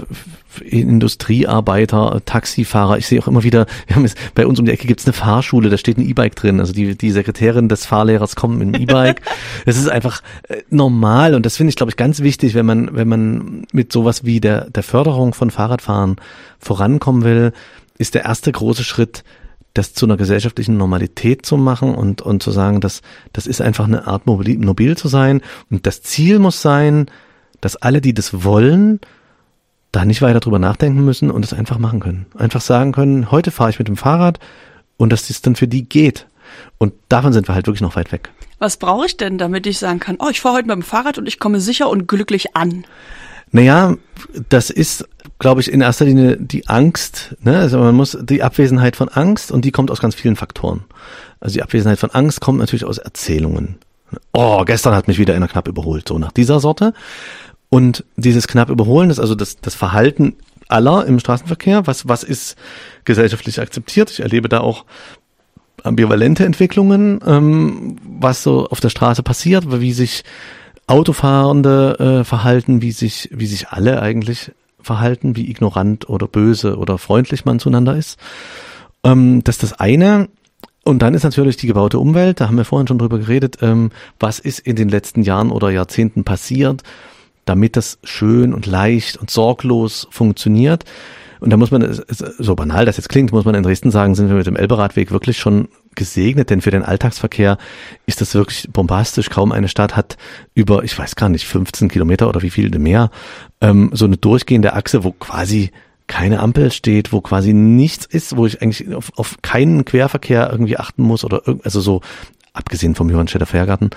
Industriearbeiter, Taxifahrer, ich sehe auch immer wieder, bei uns um die Ecke gibt's eine Fahrschule, da steht ein E-Bike drin, also die Sekretärin des Fahrlehrers kommt mit einem E-Bike. Das ist einfach normal und das finde ich, glaube ich, ganz wichtig, wenn man mit sowas wie der Förderung von Fahrradfahren vorankommen will, ist der erste große Schritt, das zu einer gesellschaftlichen Normalität zu machen und zu sagen, das ist einfach eine Art mobil zu sein. Und das Ziel muss sein, dass alle, die das wollen, da nicht weiter drüber nachdenken müssen und es einfach machen können. Einfach sagen können, heute fahre ich mit dem Fahrrad und dass das dann für die geht. Und davon sind wir halt wirklich noch weit weg. Was brauche ich denn, damit ich sagen kann, ich fahre heute mit dem Fahrrad und ich komme sicher und glücklich an? Naja, das ist, glaube ich, in erster Linie die Angst, ne? Also man muss die Abwesenheit von Angst und die kommt aus ganz vielen Faktoren. Also die Abwesenheit von Angst kommt natürlich aus Erzählungen. Gestern hat mich wieder einer knapp überholt, so nach dieser Sorte. Und dieses knapp Überholen ist also das Verhalten aller im Straßenverkehr. Was ist gesellschaftlich akzeptiert? Ich erlebe da auch ambivalente Entwicklungen, was so auf der Straße passiert, wie sich Autofahrende verhalten, wie sich alle eigentlich verhalten, wie ignorant oder böse oder freundlich man zueinander ist. Das ist das eine. Und dann ist natürlich die gebaute Umwelt, da haben wir vorhin schon drüber geredet, was ist in den letzten Jahren oder Jahrzehnten passiert, damit das schön und leicht und sorglos funktioniert. Und da muss man, so banal das jetzt klingt, muss man in Dresden sagen, sind wir mit dem Elberadweg wirklich schon gesegnet, denn für den Alltagsverkehr ist das wirklich bombastisch. Kaum eine Stadt hat über, ich weiß gar nicht, 15 Kilometer oder wie viel mehr, so eine durchgehende Achse, wo quasi keine Ampel steht, wo quasi nichts ist, wo ich eigentlich auf keinen Querverkehr irgendwie achten muss oder also so, abgesehen vom Johannstädter Fährgarten.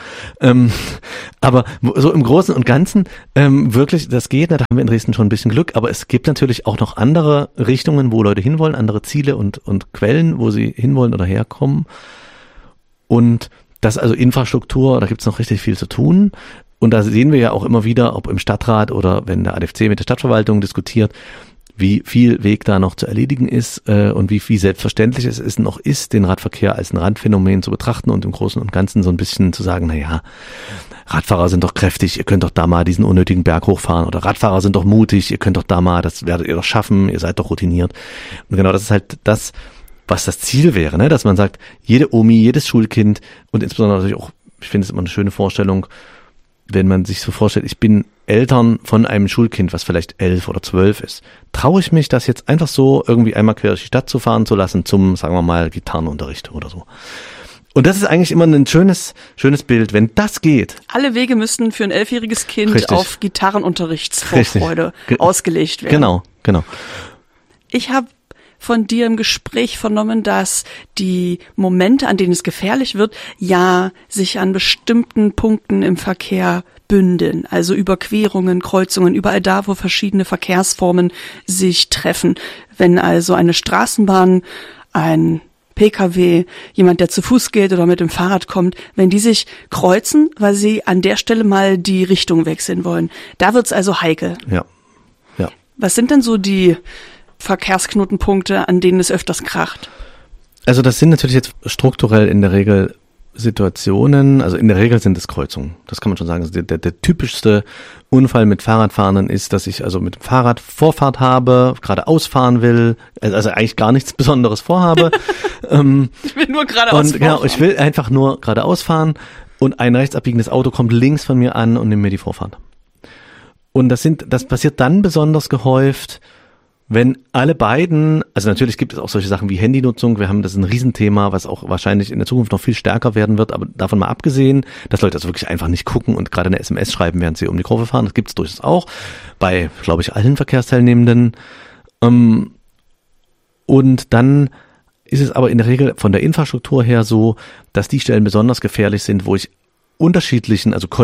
Aber so im Großen und Ganzen wirklich, das geht, da haben wir in Dresden schon ein bisschen Glück, aber es gibt natürlich auch noch andere Richtungen, wo Leute hinwollen, andere Ziele und Quellen, wo sie hinwollen oder herkommen. Und das also Infrastruktur, da gibt's noch richtig viel zu tun. Und da sehen wir ja auch immer wieder, ob im Stadtrat oder wenn der ADFC mit der Stadtverwaltung diskutiert, wie viel Weg da noch zu erledigen ist und wie selbstverständlich es ist, noch ist, den Radverkehr als ein Randphänomen zu betrachten und im Großen und Ganzen so ein bisschen zu sagen, naja, Radfahrer sind doch kräftig, ihr könnt doch da mal diesen unnötigen Berg hochfahren oder Radfahrer sind doch mutig, ihr könnt doch da mal, das werdet ihr doch schaffen, ihr seid doch routiniert. Und genau das ist halt das, was das Ziel wäre, ne? Dass man sagt, jede Omi, jedes Schulkind und insbesondere natürlich auch, ich finde es immer eine schöne Vorstellung, wenn man sich so vorstellt, ich bin Eltern von einem Schulkind, was vielleicht 11 oder 12 ist, traue ich mich, das jetzt einfach so irgendwie einmal quer durch die Stadt zu fahren zu lassen zum, sagen wir mal, Gitarrenunterricht oder so. Und das ist eigentlich immer ein schönes Bild, wenn das geht. Alle Wege müssten für ein 11-jähriges Kind Richtig. auf Gitarrenunterrichtsvorfreude ausgelegt werden. Genau. Ich habe von dir im Gespräch vernommen, dass die Momente, an denen es gefährlich wird, ja sich an bestimmten Punkten im Verkehr bündeln, also Überquerungen, Kreuzungen, überall da, wo verschiedene Verkehrsformen sich treffen. Wenn also eine Straßenbahn, ein PKW, jemand, der zu Fuß geht oder mit dem Fahrrad kommt, wenn die sich kreuzen, weil sie an der Stelle mal die Richtung wechseln wollen. Da wird's also heikel. Ja. Was sind denn so die Verkehrsknotenpunkte, an denen es öfters kracht? Also das sind natürlich jetzt strukturell in der Regel Situationen, also in der Regel sind es Kreuzungen. Das kann man schon sagen. Also der typischste Unfall mit Fahrradfahrenden ist, dass ich also mit dem Fahrrad Vorfahrt habe, geradeaus fahren will, also eigentlich gar nichts Besonderes vorhabe. Ich will nur geradeaus fahren. Genau, ich will einfach nur geradeaus fahren und ein rechtsabbiegendes Auto kommt links von mir an und nimmt mir die Vorfahrt. Und das passiert dann besonders gehäuft, wenn alle beiden, also natürlich gibt es auch solche Sachen wie Handynutzung, das ist ein Riesenthema, was auch wahrscheinlich in der Zukunft noch viel stärker werden wird, aber davon mal abgesehen, dass Leute also wirklich einfach nicht gucken und gerade eine SMS schreiben, während sie um die Kurve fahren, das gibt es durchaus auch, bei, glaube ich, allen Verkehrsteilnehmenden. Und dann ist es aber in der Regel von der Infrastruktur her so, dass die Stellen besonders gefährlich sind, wo ich unterschiedlichen, also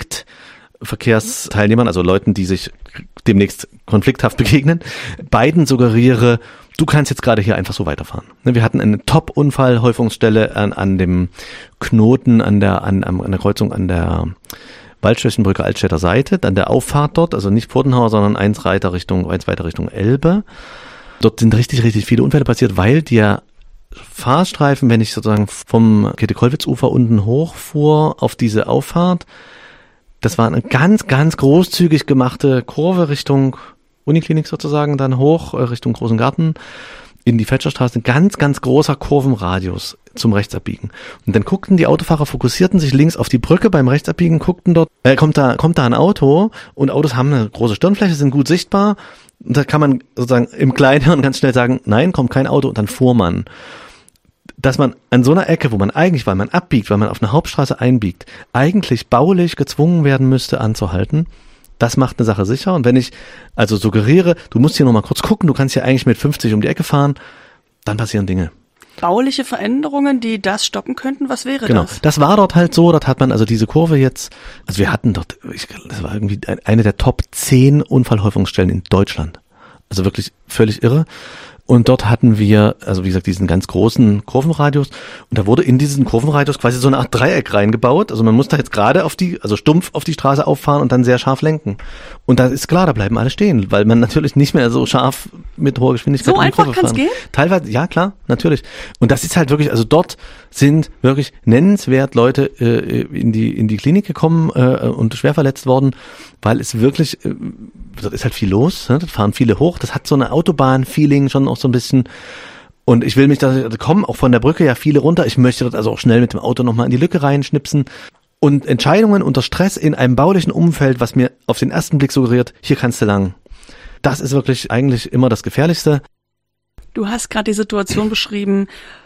Konfliktverkehrsteilnehmern, also Leuten, die sich demnächst konflikthaft begegnen, beiden suggeriere, du kannst jetzt gerade hier einfach so weiterfahren. Wir hatten eine Top-Unfallhäufungsstelle an dem Knoten an der Kreuzung an der Waldschlössenbrücke Altstädter Seite, dann der Auffahrt dort, also nicht Pfotenhauer, sondern eins weiter Richtung Elbe. Dort sind richtig, richtig viele Unfälle passiert, weil der Fahrstreifen, wenn ich sozusagen vom Käthe-Kollwitz-Ufer unten hochfuhr auf diese Auffahrt, das war eine ganz, ganz großzügig gemachte Kurve Richtung Uniklinik sozusagen, dann hoch Richtung Großen Garten in die Fetscherstraße, ein ganz, ganz großer Kurvenradius zum Rechtsabbiegen. Und dann guckten die Autofahrer, fokussierten sich links auf die Brücke beim Rechtsabbiegen, guckten dort, kommt da ein Auto und Autos haben eine große Stirnfläche, sind gut sichtbar und da kann man sozusagen im Kleinhirn ganz schnell sagen, nein, kommt kein Auto und dann fuhr man. Dass man an so einer Ecke, wo man eigentlich, weil man abbiegt, weil man auf eine Hauptstraße einbiegt, eigentlich baulich gezwungen werden müsste anzuhalten, das macht eine Sache sicher. Und wenn ich also suggeriere, du musst hier noch mal kurz gucken, du kannst hier eigentlich mit 50 um die Ecke fahren, dann passieren Dinge. Bauliche Veränderungen, die das stoppen könnten, was wäre das? Genau, das war dort halt so, dort hat man also diese Kurve jetzt, also wir hatten dort, das war irgendwie eine der Top 10 Unfallhäufungsstellen in Deutschland. Also wirklich völlig irre. Und dort hatten wir, also wie gesagt, diesen ganz großen Kurvenradius. Und da wurde in diesen Kurvenradius quasi so eine Art Dreieck reingebaut. Also man muss da jetzt gerade stumpf auf die Straße auffahren und dann sehr scharf lenken. Und da ist klar, da bleiben alle stehen, weil man natürlich nicht mehr so scharf mit hoher Geschwindigkeit so um die Kurve einfach kann's gehen? Teilweise, ja klar, natürlich. Und das ist halt wirklich, also dort sind wirklich nennenswert Leute in die Klinik gekommen und schwer verletzt worden, weil es wirklich, dort ist halt viel los, ne? Dort fahren viele hoch, das hat so eine Autobahn-Feeling schon auch so ein bisschen. Und ich will da kommen auch von der Brücke ja viele runter. Ich möchte dort also auch schnell mit dem Auto nochmal in die Lücke reinschnipsen. Und Entscheidungen unter Stress in einem baulichen Umfeld, was mir auf den ersten Blick suggeriert, hier kannst du lang. Das ist wirklich eigentlich immer das Gefährlichste. Du hast gerade die Situation beschrieben,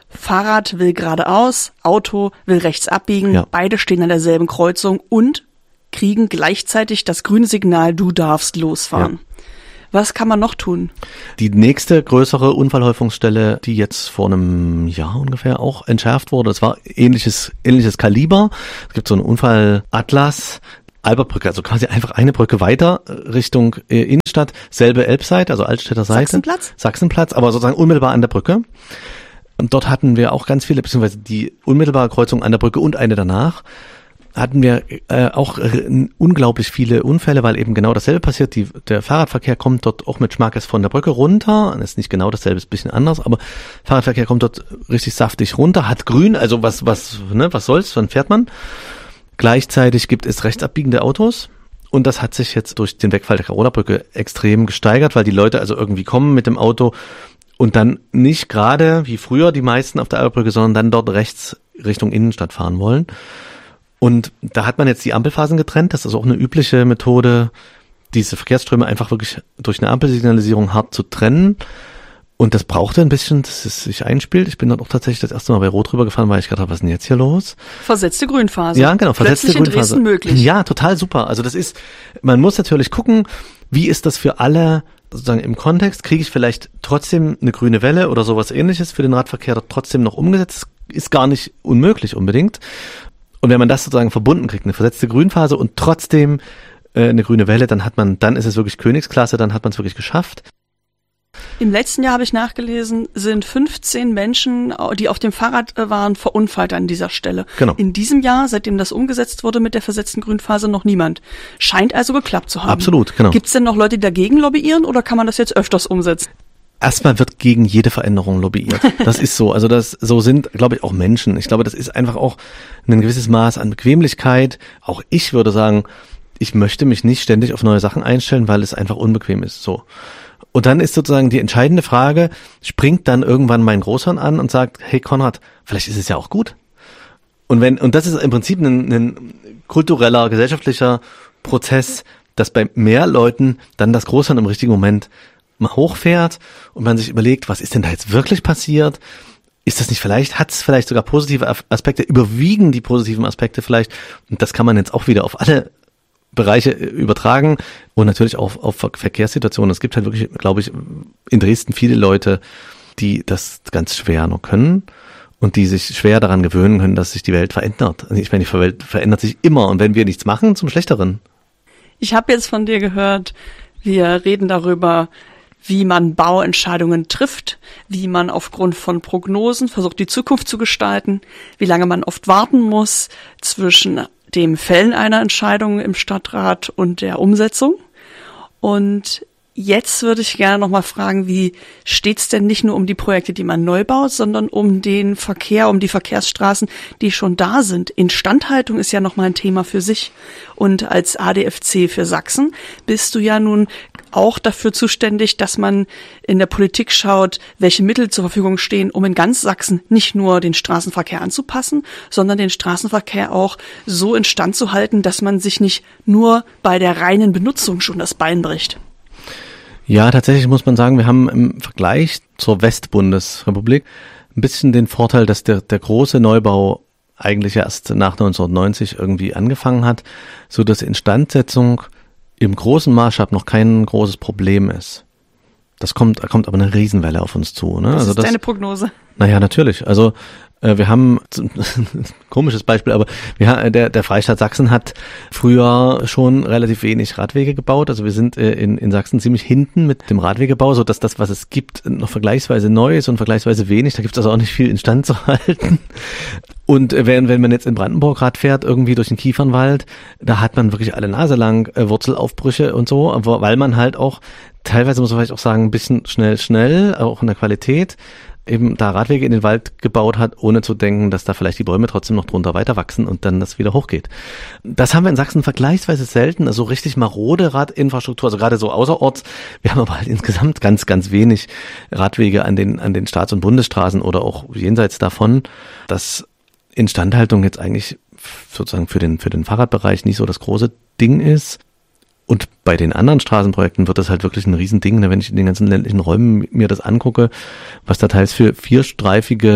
Fahrrad will geradeaus, Auto will rechts abbiegen, Ja. beide stehen an derselben Kreuzung und kriegen gleichzeitig das grüne Signal, du darfst losfahren. Ja. Was kann man noch tun? Die nächste größere Unfallhäufungsstelle, die jetzt vor einem Jahr ungefähr auch entschärft wurde, das war ähnliches Kaliber. Es gibt so einen Unfallatlas, Albertbrücke, also quasi einfach eine Brücke weiter Richtung Innenstadt, selbe Elbseite, also Altstädter Seite. Sachsenplatz, aber sozusagen unmittelbar an der Brücke. Und dort hatten wir auch ganz viele, beziehungsweise die unmittelbare Kreuzung an der Brücke und eine danach, hatten wir auch unglaublich viele Unfälle, weil eben genau dasselbe passiert. Der Fahrradverkehr kommt dort auch mit Schmackes von der Brücke runter. Das ist nicht genau dasselbe, ist ein bisschen anders, aber Fahrradverkehr kommt dort richtig saftig runter, hat grün, also was soll's, wann fährt man? Gleichzeitig gibt es rechtsabbiegende Autos. Und das hat sich jetzt durch den Wegfall der Carola-Brücke extrem gesteigert, weil die Leute also irgendwie kommen mit dem Auto und dann nicht gerade wie früher die meisten auf der Albertbrücke, sondern dann dort rechts Richtung Innenstadt fahren wollen. Und da hat man jetzt die Ampelphasen getrennt. Das ist auch eine übliche Methode, diese Verkehrsströme einfach wirklich durch eine Ampelsignalisierung hart zu trennen. Und das brauchte ein bisschen, dass es sich einspielt. Ich bin dann auch tatsächlich das erste Mal bei Rot rübergefahren, weil ich gedacht habe, was ist denn jetzt hier los? Versetzte Grünphase. Ja, genau, versetzte Plötzlich Grünphase. In Dresden möglich. Ja, total super. Also man muss natürlich gucken, wie ist das für alle sozusagen im Kontext? Kriege ich vielleicht trotzdem eine grüne Welle oder sowas Ähnliches für den Radverkehr dort trotzdem noch umgesetzt? Ist gar nicht unmöglich unbedingt. Und wenn man das sozusagen verbunden kriegt, eine versetzte Grünphase und trotzdem eine grüne Welle, dann ist es wirklich Königsklasse, dann hat man es wirklich geschafft. Im letzten Jahr habe ich nachgelesen, sind 15 Menschen, die auf dem Fahrrad waren, verunfallt an dieser Stelle. Genau. In diesem Jahr, seitdem das umgesetzt wurde mit der versetzten Grünphase, noch niemand. Scheint also geklappt zu haben. Absolut, genau. Gibt es denn noch Leute, die dagegen lobbyieren oder kann man das jetzt öfters umsetzen? Erstmal wird gegen jede Veränderung lobbyiert. Das ist so. Also so sind, glaube ich, auch Menschen. Ich glaube, das ist einfach auch ein gewisses Maß an Bequemlichkeit. Auch ich würde sagen, ich möchte mich nicht ständig auf neue Sachen einstellen, weil es einfach unbequem ist. So. Und dann ist sozusagen die entscheidende Frage, springt dann irgendwann mein Großhirn an und sagt, hey Konrad, vielleicht ist es ja auch gut. Und das ist im Prinzip ein kultureller, gesellschaftlicher Prozess, dass bei mehr Leuten dann das Großhirn im richtigen Moment mal hochfährt und man sich überlegt, was ist denn da jetzt wirklich passiert? Ist das nicht hat es vielleicht sogar positive Aspekte, überwiegen die positiven Aspekte vielleicht? Und das kann man jetzt auch wieder auf alle Bereiche übertragen und natürlich auch auf Verkehrssituationen. Es gibt halt wirklich, glaube ich, in Dresden viele Leute, die das ganz schwer noch können und die sich schwer daran gewöhnen können, dass sich die Welt verändert. Ich meine, die Welt verändert sich immer und wenn wir nichts machen, zum Schlechteren. Ich habe jetzt von dir gehört, wir reden darüber, wie man Bauentscheidungen trifft, wie man aufgrund von Prognosen versucht, die Zukunft zu gestalten, wie lange man oft warten muss zwischen dem Fällen einer Entscheidung im Stadtrat und der Umsetzung. Und jetzt würde ich gerne nochmal fragen, wie steht's denn nicht nur um die Projekte, die man neu baut, sondern um den Verkehr, um die Verkehrsstraßen, die schon da sind. Instandhaltung ist ja nochmal ein Thema für sich. Und als ADFC für Sachsen bist du ja nun auch dafür zuständig, dass man in der Politik schaut, welche Mittel zur Verfügung stehen, um in ganz Sachsen nicht nur den Straßenverkehr anzupassen, sondern den Straßenverkehr auch so instand zu halten, dass man sich nicht nur bei der reinen Benutzung schon das Bein bricht. Ja, tatsächlich muss man sagen, wir haben im Vergleich zur Westbundesrepublik ein bisschen den Vorteil, dass der große Neubau eigentlich erst nach 1990 irgendwie angefangen hat, so dass Instandsetzung im großen Maßstab noch kein großes Problem ist. Da kommt aber eine Riesenwelle auf uns zu. Ne? Das ist deine Prognose. Naja, natürlich. Also wir haben, komisches Beispiel, aber der Freistaat Sachsen hat früher schon relativ wenig Radwege gebaut. Also wir sind in Sachsen ziemlich hinten mit dem Radwegebau, so dass das, was es gibt, noch vergleichsweise neu ist und vergleichsweise wenig. Da gibt es also auch nicht viel instand zu halten. Und wenn man jetzt in Brandenburg Rad fährt, irgendwie durch den Kiefernwald, da hat man wirklich alle Nase lang Wurzelaufbrüche und so, weil man halt auch, teilweise muss man vielleicht auch sagen, ein bisschen schnell, auch in der Qualität, eben da Radwege in den Wald gebaut hat, ohne zu denken, dass da vielleicht die Bäume trotzdem noch drunter weiter wachsen und dann das wieder hochgeht. Das haben wir in Sachsen vergleichsweise selten, also richtig marode Radinfrastruktur, also gerade so außerorts. Wir haben aber halt insgesamt ganz, ganz wenig Radwege an den Staats- und Bundesstraßen oder auch jenseits davon, dass Instandhaltung jetzt eigentlich sozusagen für den Fahrradbereich nicht so das große Ding ist. Und bei den anderen Straßenprojekten wird das halt wirklich ein Riesending, wenn ich in den ganzen ländlichen Räumen mir das angucke, was da teils für vierstreifige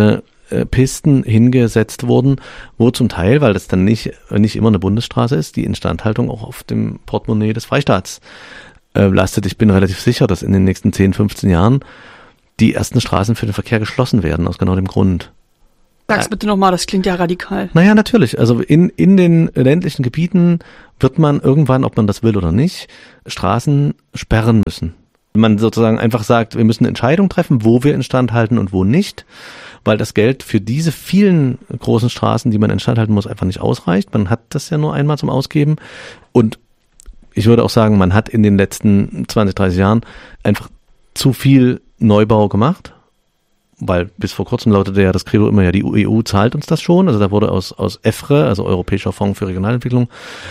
Pisten hingesetzt wurden, wo zum Teil, weil das dann nicht immer eine Bundesstraße ist, die Instandhaltung auch auf dem Portemonnaie des Freistaats lastet. Ich bin relativ sicher, dass in den nächsten 10, 15 Jahren die ersten Straßen für den Verkehr geschlossen werden, aus genau dem Grund. Sag's bitte nochmal, das klingt ja radikal. Naja, natürlich. Also in den ländlichen Gebieten wird man irgendwann, ob man das will oder nicht, Straßen sperren müssen. Wenn man sozusagen einfach sagt, wir müssen eine Entscheidung treffen, wo wir instand halten und wo nicht, weil das Geld für diese vielen großen Straßen, die man instand halten muss, einfach nicht ausreicht. Man hat das ja nur einmal zum Ausgeben. Und ich würde auch sagen, man hat in den letzten 20, 30 Jahren einfach zu viel Neubau gemacht, weil bis vor kurzem lautete ja das Credo immer, ja, die EU zahlt uns das schon. Also da wurde aus EFRE, also Europäischer Fonds für Regionalentwicklung,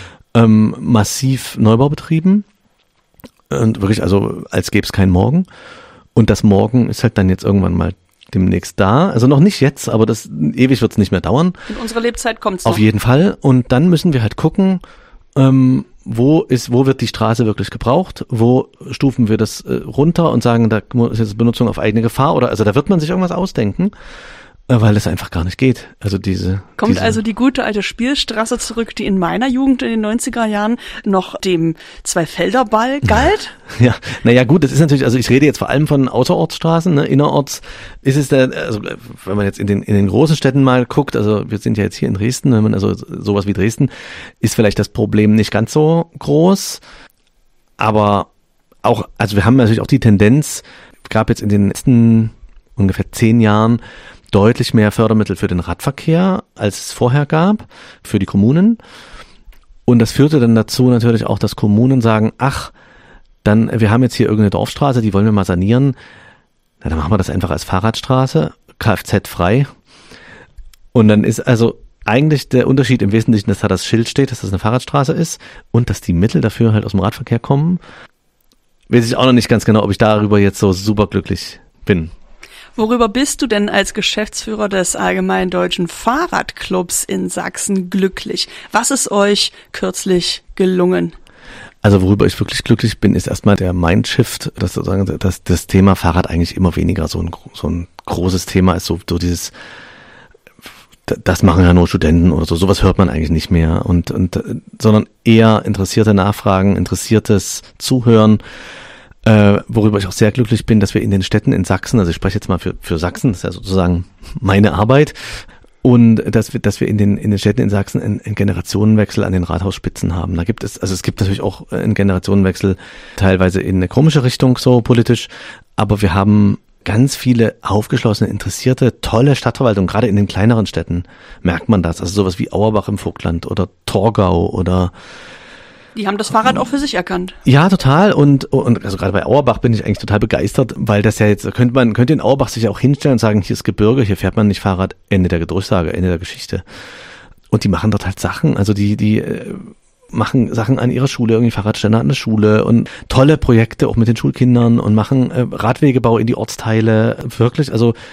massiv Neubau betrieben. Und wirklich, also als gäbe es keinen Morgen. Und das Morgen ist halt dann jetzt irgendwann mal demnächst da. Also noch nicht jetzt, aber das ewig wird es nicht mehr dauern. In unserer Lebzeit kommt es noch. Auf jeden Fall. Und dann müssen wir halt gucken, wo wird die Straße wirklich gebraucht? Wo stufen wir das runter und sagen, da ist jetzt Benutzung auf eigene Gefahr? Oder also da wird man sich irgendwas ausdenken, weil es einfach gar nicht geht. Also Kommt also die gute alte Spielstraße zurück, die in meiner Jugend in den 90er Jahren noch dem Zweifelderball galt? Ja, naja gut, das ist natürlich, also ich rede jetzt vor allem von Außerortsstraßen, ne? Innerorts ist es also wenn man jetzt in den großen Städten mal guckt, also wir sind ja jetzt hier in Dresden, wenn man also sowas wie Dresden, ist vielleicht das Problem nicht ganz so groß, aber auch, also wir haben natürlich auch die Tendenz, gab jetzt in den letzten ungefähr 10 Jahren deutlich mehr Fördermittel für den Radverkehr, als es vorher gab, für die Kommunen. Und das führte dann dazu natürlich auch, dass Kommunen sagen, wir haben jetzt hier irgendeine Dorfstraße, die wollen wir mal sanieren. Na, dann machen wir das einfach als Fahrradstraße, Kfz-frei. Und dann ist also eigentlich der Unterschied im Wesentlichen, dass da das Schild steht, dass das eine Fahrradstraße ist und dass die Mittel dafür halt aus dem Radverkehr kommen. Weiß ich auch noch nicht ganz genau, ob ich darüber jetzt so super glücklich bin. Worüber bist du denn als Geschäftsführer des Allgemeinen Deutschen Fahrradclubs in Sachsen glücklich? Was ist euch kürzlich gelungen? Also worüber ich wirklich glücklich bin, ist erstmal der Mindshift, dass sozusagen das Thema Fahrrad eigentlich immer weniger so ein großes Thema ist, so dieses, das machen ja nur Studenten oder so, sowas hört man eigentlich nicht mehr sondern eher interessierte Nachfragen, interessiertes Zuhören. Worüber ich auch sehr glücklich bin, dass wir in den Städten in Sachsen, also ich spreche jetzt mal für Sachsen, das ist ja sozusagen meine Arbeit, und dass wir in den Städten in Sachsen einen Generationenwechsel an den Rathausspitzen haben. Es gibt natürlich auch einen Generationenwechsel teilweise in eine komische Richtung, so politisch, aber wir haben ganz viele aufgeschlossene, interessierte, tolle Stadtverwaltungen, gerade in den kleineren Städten merkt man das, also sowas wie Auerbach im Vogtland oder Torgau oder die haben das Fahrrad auch für sich erkannt. Ja, total. Und also gerade bei Auerbach bin ich eigentlich total begeistert, weil das ja jetzt, könnte in Auerbach sich auch hinstellen und sagen, hier ist Gebirge, hier fährt man nicht Fahrrad, Ende der Durchsage, Ende der Geschichte. Und die machen dort halt Sachen, also die machen Sachen an ihrer Schule, irgendwie Fahrradständer an der Schule und tolle Projekte auch mit den Schulkindern und machen Radwegebau in die Ortsteile, wirklich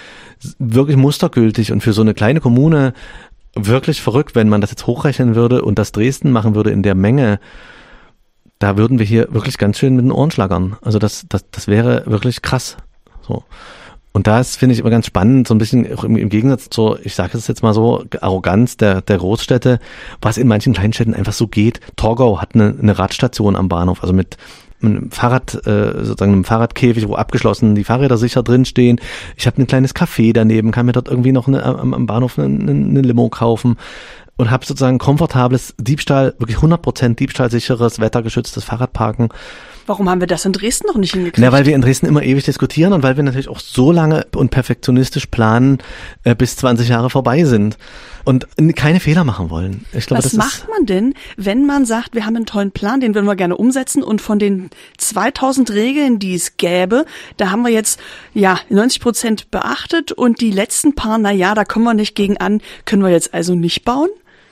mustergültig und für so eine kleine Kommune wirklich verrückt, wenn man das jetzt hochrechnen würde und das Dresden machen würde in der Menge. Da würden wir hier wirklich ganz schön mit den Ohren schlagern. Also das wäre wirklich krass. So. Und das finde ich immer ganz spannend, so ein bisschen auch im Gegensatz zur, ich sage es jetzt mal so, Arroganz der Großstädte, was in manchen Kleinstädten einfach so geht. Torgau hat eine Radstation am Bahnhof, also mit einem Fahrrad, sozusagen einem Fahrradkäfig, wo abgeschlossen die Fahrräder sicher drinstehen. Ich habe ein kleines Café daneben, kann mir dort irgendwie noch am Bahnhof eine Limo kaufen. Und habe sozusagen komfortables wirklich 100% diebstahlsicheres, wettergeschütztes Fahrradparken. Warum haben wir das in Dresden noch nicht hingekriegt? Na, weil wir in Dresden immer ewig diskutieren und weil wir natürlich auch so lange und perfektionistisch planen, bis 20 Jahre vorbei sind und keine Fehler machen wollen. Ich glaube, was macht man denn, wenn man sagt, wir haben einen tollen Plan, den würden wir gerne umsetzen und von den 2000 Regeln, die es gäbe, da haben wir jetzt 90% beachtet und die letzten paar, da kommen wir nicht gegen an, können wir jetzt also nicht bauen?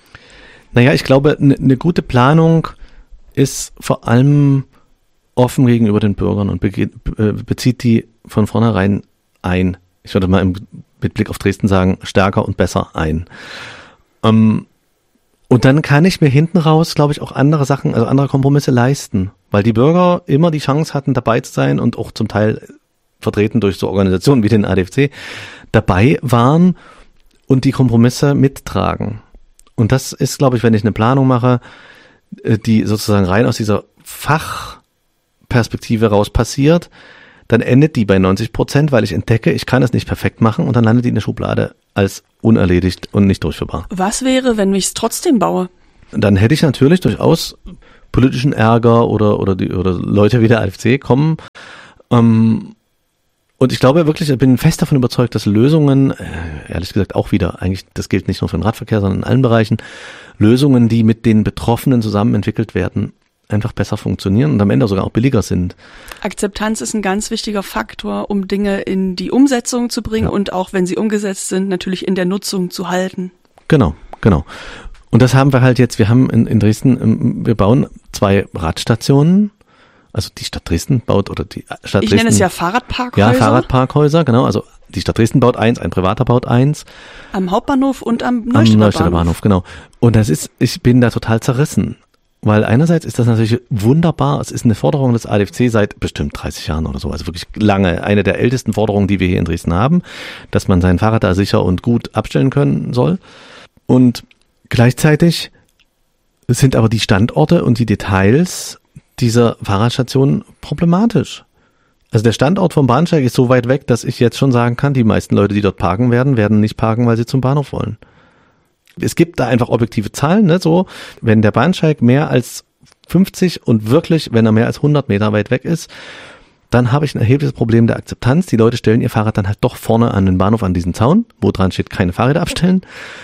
Naja, ich glaube, eine gute Planung ist vor allem offen gegenüber den Bürgern und bezieht die von vornherein ein. Ich würde mal mit Blick auf Dresden sagen, stärker und besser ein. Und dann kann ich mir hinten raus, glaube ich, auch andere Sachen, also andere Kompromisse leisten, weil die Bürger immer die Chance hatten, dabei zu sein und auch zum Teil vertreten durch so Organisationen wie den ADFC dabei waren und die Kompromisse mittragen. Und das ist, glaube ich, wenn ich eine Planung mache, die sozusagen rein aus dieser Fachperspektive raus passiert, dann endet die bei 90%, weil ich entdecke, ich kann es nicht perfekt machen und dann landet die in der Schublade als unerledigt und nicht durchführbar. Was wäre, wenn ich es trotzdem baue? Dann hätte ich natürlich durchaus politischen Ärger oder Leute wie der AfD kommen. Und ich glaube wirklich, ich bin fest davon überzeugt, dass Lösungen, ehrlich gesagt auch wieder, eigentlich, das gilt nicht nur für den Radverkehr, sondern in allen Bereichen, Lösungen, die mit den Betroffenen zusammen entwickelt werden, einfach besser funktionieren und am Ende sogar auch billiger sind. Akzeptanz ist ein ganz wichtiger Faktor, um Dinge in die Umsetzung zu bringen und auch, wenn sie umgesetzt sind, natürlich in der Nutzung zu halten. Genau. Und das haben wir halt jetzt, wir haben in Dresden, wir bauen 2 Radstationen, also die Stadt Dresden baut, oder die Stadt Dresden. Ich nenne es ja Fahrradparkhäuser. Ja, Fahrradparkhäuser, genau, also die Stadt Dresden baut 1, ein Privater baut 1. Am Hauptbahnhof und am Neustädter Bahnhof, genau. Und ich bin da total zerrissen. Weil einerseits ist das natürlich wunderbar, es ist eine Forderung des ADFC seit bestimmt 30 Jahren oder so, also wirklich lange, eine der ältesten Forderungen, die wir hier in Dresden haben, dass man sein Fahrrad da sicher und gut abstellen können soll. Und gleichzeitig sind aber die Standorte und die Details dieser Fahrradstation problematisch. Also der Standort vom Bahnsteig ist so weit weg, dass ich jetzt schon sagen kann, die meisten Leute, die dort parken werden nicht parken, weil sie zum Bahnhof wollen. Es gibt da einfach objektive Zahlen, ne, so, wenn der Bahnsteig mehr als 50 und wirklich, wenn er mehr als 100 Meter weit weg ist, dann habe ich ein erhebliches Problem der Akzeptanz. Die Leute stellen ihr Fahrrad dann halt doch vorne an den Bahnhof, an diesen Zaun, wo dran steht, keine Fahrräder abstellen.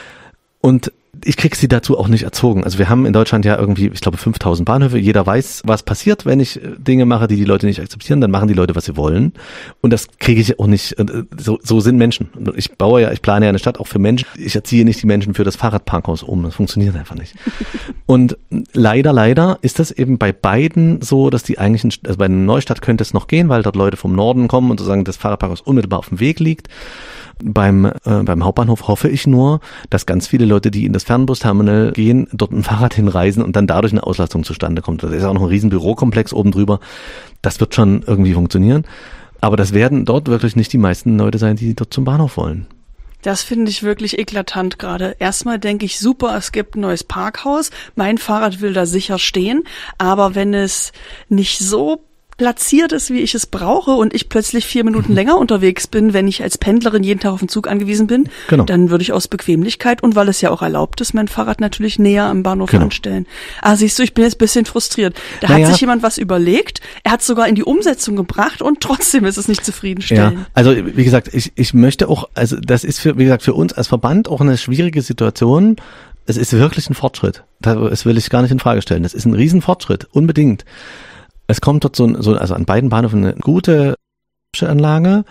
Und ich krieg sie dazu auch nicht erzogen. Also wir haben in Deutschland ja irgendwie, ich glaube, 5000 Bahnhöfe. Jeder weiß, was passiert, wenn ich Dinge mache, die Leute nicht akzeptieren. Dann machen die Leute, was sie wollen. Und das kriege ich auch nicht. So sind Menschen. Ich plane ja eine Stadt auch für Menschen. Ich erziehe nicht die Menschen für das Fahrradparkhaus um. Das funktioniert einfach nicht. Und leider ist das eben bei beiden so, dass die eigentlichen, also bei einer Neustadt könnte es noch gehen, weil dort Leute vom Norden kommen und sozusagen das Fahrradparkhaus unmittelbar auf dem Weg liegt. Beim Hauptbahnhof hoffe ich nur, dass ganz viele Leute, die in das Fernbusterminal gehen, dort ein Fahrrad hinreisen und dann dadurch eine Auslastung zustande kommt. Da ist ja auch noch ein riesen Bürokomplex oben drüber. Das wird schon irgendwie funktionieren. Aber das werden dort wirklich nicht die meisten Leute sein, die dort zum Bahnhof wollen. Das finde ich wirklich eklatant gerade. Erstmal denke ich, super, es gibt ein neues Parkhaus. Mein Fahrrad will da sicher stehen. Aber wenn es nicht so platziert ist, wie ich es brauche und ich plötzlich 4 Minuten länger unterwegs bin, wenn ich als Pendlerin jeden Tag auf den Zug angewiesen bin, dann würde ich aus Bequemlichkeit und weil es ja auch erlaubt ist, mein Fahrrad natürlich näher am Bahnhof anstellen. Siehst du, ich bin jetzt ein bisschen frustriert. Da hat sich jemand was überlegt, er hat es sogar in die Umsetzung gebracht und trotzdem ist es nicht zufriedenstellend. Ja, also wie gesagt, ich möchte auch, also das ist für uns als Verband auch eine schwierige Situation. Es ist wirklich ein Fortschritt. Das will ich gar nicht in Frage stellen. Es ist ein Riesenfortschritt, unbedingt. Es kommt dort also an beiden Bahnhöfen eine gute Anlage.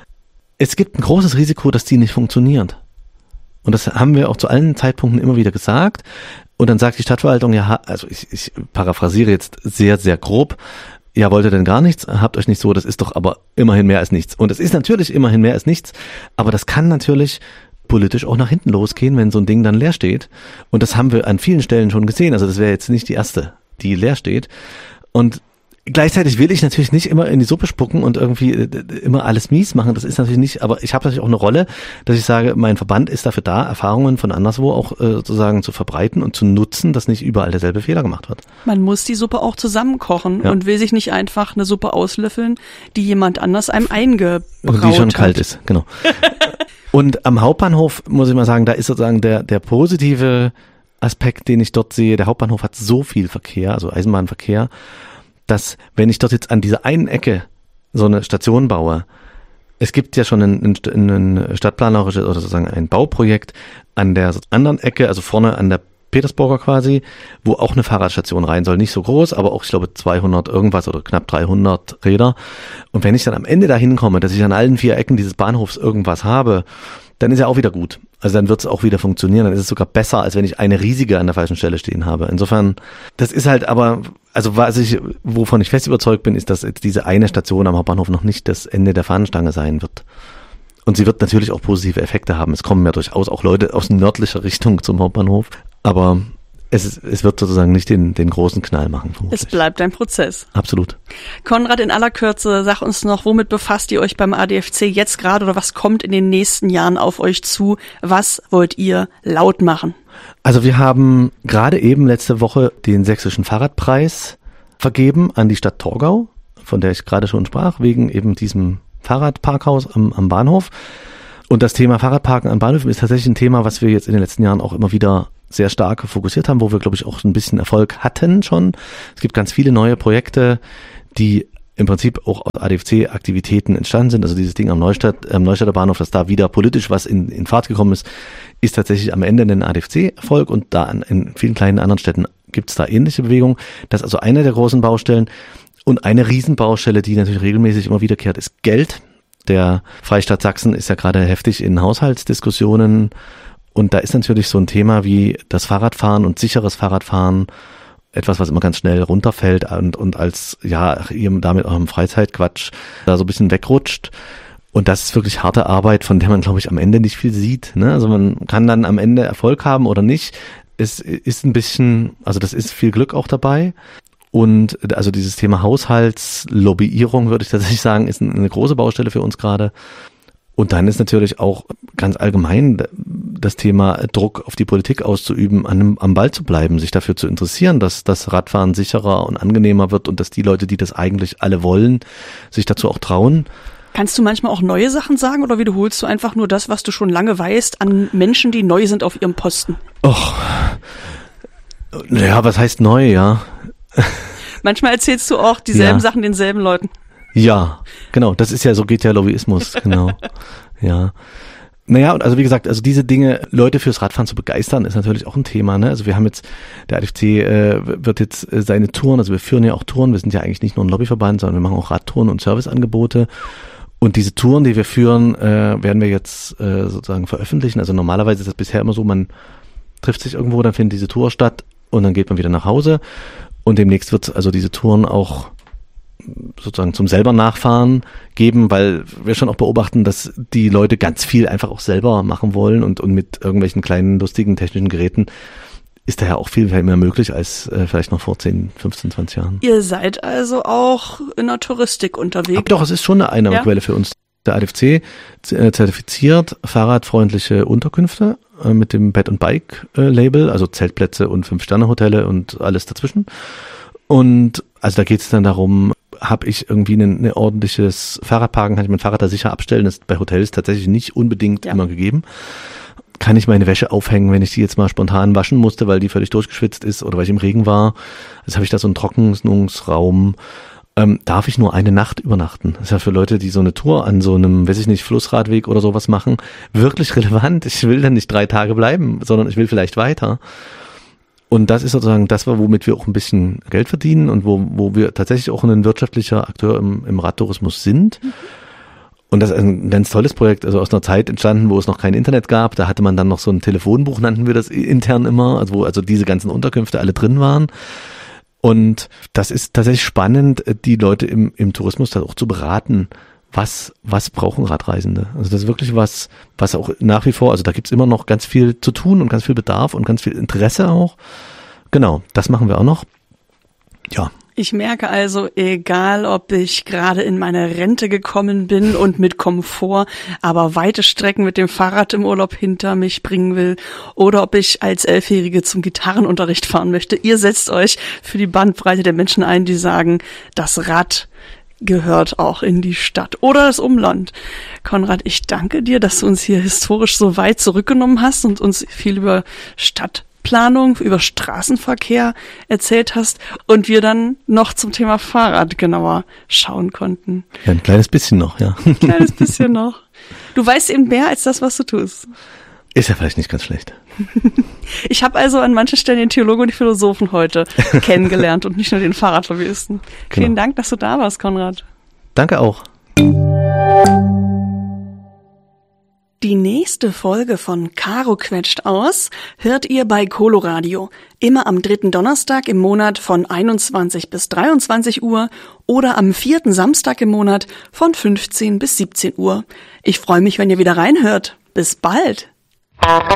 Es gibt ein großes Risiko, dass die nicht funktioniert. Und das haben wir auch zu allen Zeitpunkten immer wieder gesagt. Und dann sagt die Stadtverwaltung, ja, also ich paraphrasiere jetzt sehr, sehr grob, ja, wollt ihr denn gar nichts? Habt euch nicht so, das ist doch aber immerhin mehr als nichts. Und es ist natürlich immerhin mehr als nichts, aber das kann natürlich politisch auch nach hinten losgehen, wenn so ein Ding dann leer steht. Und das haben wir an vielen Stellen schon gesehen. Also das wäre jetzt nicht die erste, die leer steht. Und gleichzeitig will ich natürlich nicht immer in die Suppe spucken und irgendwie immer alles mies machen. Das ist natürlich nicht, aber ich habe natürlich auch eine Rolle, dass ich sage, mein Verband ist dafür da, Erfahrungen von anderswo auch sozusagen zu verbreiten und zu nutzen, dass nicht überall derselbe Fehler gemacht wird. Man muss die Suppe auch zusammenkochen und will sich nicht einfach eine Suppe auslöffeln, die jemand anders einem eingebraut hat. Die schon kalt ist, genau. Und am Hauptbahnhof muss ich mal sagen, da ist sozusagen der positive Aspekt, den ich dort sehe. Der Hauptbahnhof hat so viel Verkehr, also Eisenbahnverkehr, dass wenn ich dort jetzt an dieser einen Ecke so eine Station baue, es gibt ja schon ein stadtplanerisches oder sozusagen ein Bauprojekt an der anderen Ecke, also vorne an der Petersburger quasi, wo auch eine Fahrradstation rein soll. Nicht so groß, aber auch, ich glaube, 200 irgendwas oder knapp 300 Räder. Und wenn ich dann am Ende dahin komme, dass ich an allen 4 Ecken dieses Bahnhofs irgendwas habe, dann ist ja auch wieder gut. Also dann wird es auch wieder funktionieren. Dann ist es sogar besser, als wenn ich eine riesige an der falschen Stelle stehen habe. Insofern, das ist halt aber, also wovon ich fest überzeugt bin, ist, dass jetzt diese eine Station am Hauptbahnhof noch nicht das Ende der Fahnenstange sein wird. Und sie wird natürlich auch positive Effekte haben. Es kommen ja durchaus auch Leute aus nördlicher Richtung zum Hauptbahnhof. Aber es wird sozusagen nicht den großen Knall machen. Vermutlich. Es bleibt ein Prozess. Absolut. Konrad, in aller Kürze, sag uns noch, womit befasst ihr euch beim ADFC jetzt gerade oder was kommt in den nächsten Jahren auf euch zu? Was wollt ihr laut machen? Also wir haben gerade eben letzte Woche den Sächsischen Fahrradpreis vergeben an die Stadt Torgau, von der ich gerade schon sprach, wegen eben diesem Fahrradparkhaus am Bahnhof. Und das Thema Fahrradparken an Bahnhöfen ist tatsächlich ein Thema, was wir jetzt in den letzten Jahren auch immer wieder sehr stark fokussiert haben, wo wir, glaube ich, auch ein bisschen Erfolg hatten schon. Es gibt ganz viele neue Projekte, die im Prinzip auch aus ADFC-Aktivitäten entstanden sind. Also dieses Ding am Neustädter Bahnhof, dass da wieder politisch was in Fahrt gekommen ist tatsächlich am Ende ein ADFC-Erfolg und da in vielen kleinen anderen Städten gibt es da ähnliche Bewegungen. Das ist also eine der großen Baustellen. Und eine Riesenbaustelle, die natürlich regelmäßig immer wiederkehrt, ist Geld. Der Freistaat Sachsen ist ja gerade heftig in Haushaltsdiskussionen und da ist natürlich so ein Thema wie das Fahrradfahren und sicheres Fahrradfahren etwas, was immer ganz schnell runterfällt und als, ja, damit auch im Freizeitquatsch da so ein bisschen wegrutscht. Und das ist wirklich harte Arbeit, von der man, glaube ich, am Ende nicht viel sieht, ne? Also man kann dann am Ende Erfolg haben oder nicht. Es ist ein bisschen, also das ist viel Glück auch dabei. Und also dieses Thema Haushaltslobbyierung, würde ich tatsächlich sagen, ist eine große Baustelle für uns gerade. Und dann ist natürlich auch ganz allgemein das Thema Druck auf die Politik auszuüben, am Ball zu bleiben, sich dafür zu interessieren, dass das Radfahren sicherer und angenehmer wird und dass die Leute, die das eigentlich alle wollen, sich dazu auch trauen. Kannst du manchmal auch neue Sachen sagen oder wiederholst du einfach nur das, was du schon lange weißt, an Menschen, die neu sind auf ihrem Posten? Och, ja, was heißt neu, ja? Manchmal erzählst du auch dieselben Sachen denselben Leuten. Ja, genau, das ist ja, so geht ja Lobbyismus, genau, ja. Naja, und also wie gesagt, also diese Dinge, Leute fürs Radfahren zu begeistern, ist natürlich auch ein Thema, ne? Also wir haben jetzt, der ADFC wird jetzt seine Touren, also wir führen ja auch Touren, wir sind ja eigentlich nicht nur ein Lobbyverband, sondern wir machen auch Radtouren und Serviceangebote. Und diese Touren, die wir führen, werden wir jetzt sozusagen veröffentlichen. Also normalerweise ist das bisher immer so, man trifft sich irgendwo, dann findet diese Tour statt und dann geht man wieder nach Hause. Und demnächst wird es also diese Touren auch sozusagen zum selber Nachfahren geben, weil wir schon auch beobachten, dass die Leute ganz viel einfach auch selber machen wollen und mit irgendwelchen kleinen, lustigen technischen Geräten ist daher auch viel mehr möglich als vielleicht noch vor 10, 15, 20 Jahren. Ihr seid also auch in der Touristik unterwegs? Aber doch, es ist schon eine Einnahmequelle für uns. Der ADFC zertifiziert fahrradfreundliche Unterkünfte mit dem Bed and Bike Label, also Zeltplätze und 5-Sterne-Hotelle und alles dazwischen. Und also da geht es dann darum, habe ich irgendwie ein ordentliches Fahrradparken, kann ich mein Fahrrad da sicher abstellen, das ist bei Hotels tatsächlich nicht unbedingt immer gegeben. Kann ich meine Wäsche aufhängen, wenn ich die jetzt mal spontan waschen musste, weil die völlig durchgeschwitzt ist oder weil ich im Regen war. Also habe ich da so einen Trocknungsraum. Darf ich nur eine Nacht übernachten? Das ist ja für Leute, die so eine Tour an so einem, weiß ich nicht, Flussradweg oder sowas machen, wirklich relevant. Ich will dann nicht 3 Tage bleiben, sondern ich will vielleicht weiter. Und das ist sozusagen das, womit wir auch ein bisschen Geld verdienen und wo wir tatsächlich auch ein wirtschaftlicher Akteur im Radtourismus sind. Und das ist ein ganz tolles Projekt, also aus einer Zeit entstanden, wo es noch kein Internet gab. Da hatte man dann noch so ein Telefonbuch, nannten wir das intern immer, also wo also diese ganzen Unterkünfte alle drin waren. Und das ist tatsächlich spannend, die Leute im Tourismus da auch zu beraten, was brauchen Radreisende. Also das ist wirklich was auch nach wie vor, also da gibt's immer noch ganz viel zu tun und ganz viel Bedarf und ganz viel Interesse auch. Genau, das machen wir auch noch. Ja. Ich merke also, egal ob ich gerade in meine Rente gekommen bin und mit Komfort, aber weite Strecken mit dem Fahrrad im Urlaub hinter mich bringen will oder ob ich als 11-Jährige zum Gitarrenunterricht fahren möchte, ihr setzt euch für die Bandbreite der Menschen ein, die sagen, das Rad gehört auch in die Stadt oder das Umland. Konrad, ich danke dir, dass du uns hier historisch so weit zurückgenommen hast und uns viel über Stadtplanung, über Straßenverkehr erzählt hast und wir dann noch zum Thema Fahrrad genauer schauen konnten. Ja, ein kleines bisschen noch, ja. Ein kleines bisschen noch. Du weißt eben mehr als das, was du tust. Ist ja vielleicht nicht ganz schlecht. Ich habe also an manchen Stellen den Theologen und die Philosophen heute kennengelernt und nicht nur den Fahrradlobbyisten. Genau. Vielen Dank, dass du da warst, Konrad. Danke auch. Die nächste Folge von Caro quetscht aus hört ihr bei Coloradio. Immer am 3. Donnerstag im Monat von 21 bis 23 Uhr oder am 4. Samstag im Monat von 15 bis 17 Uhr. Ich freue mich, wenn ihr wieder reinhört. Bis bald.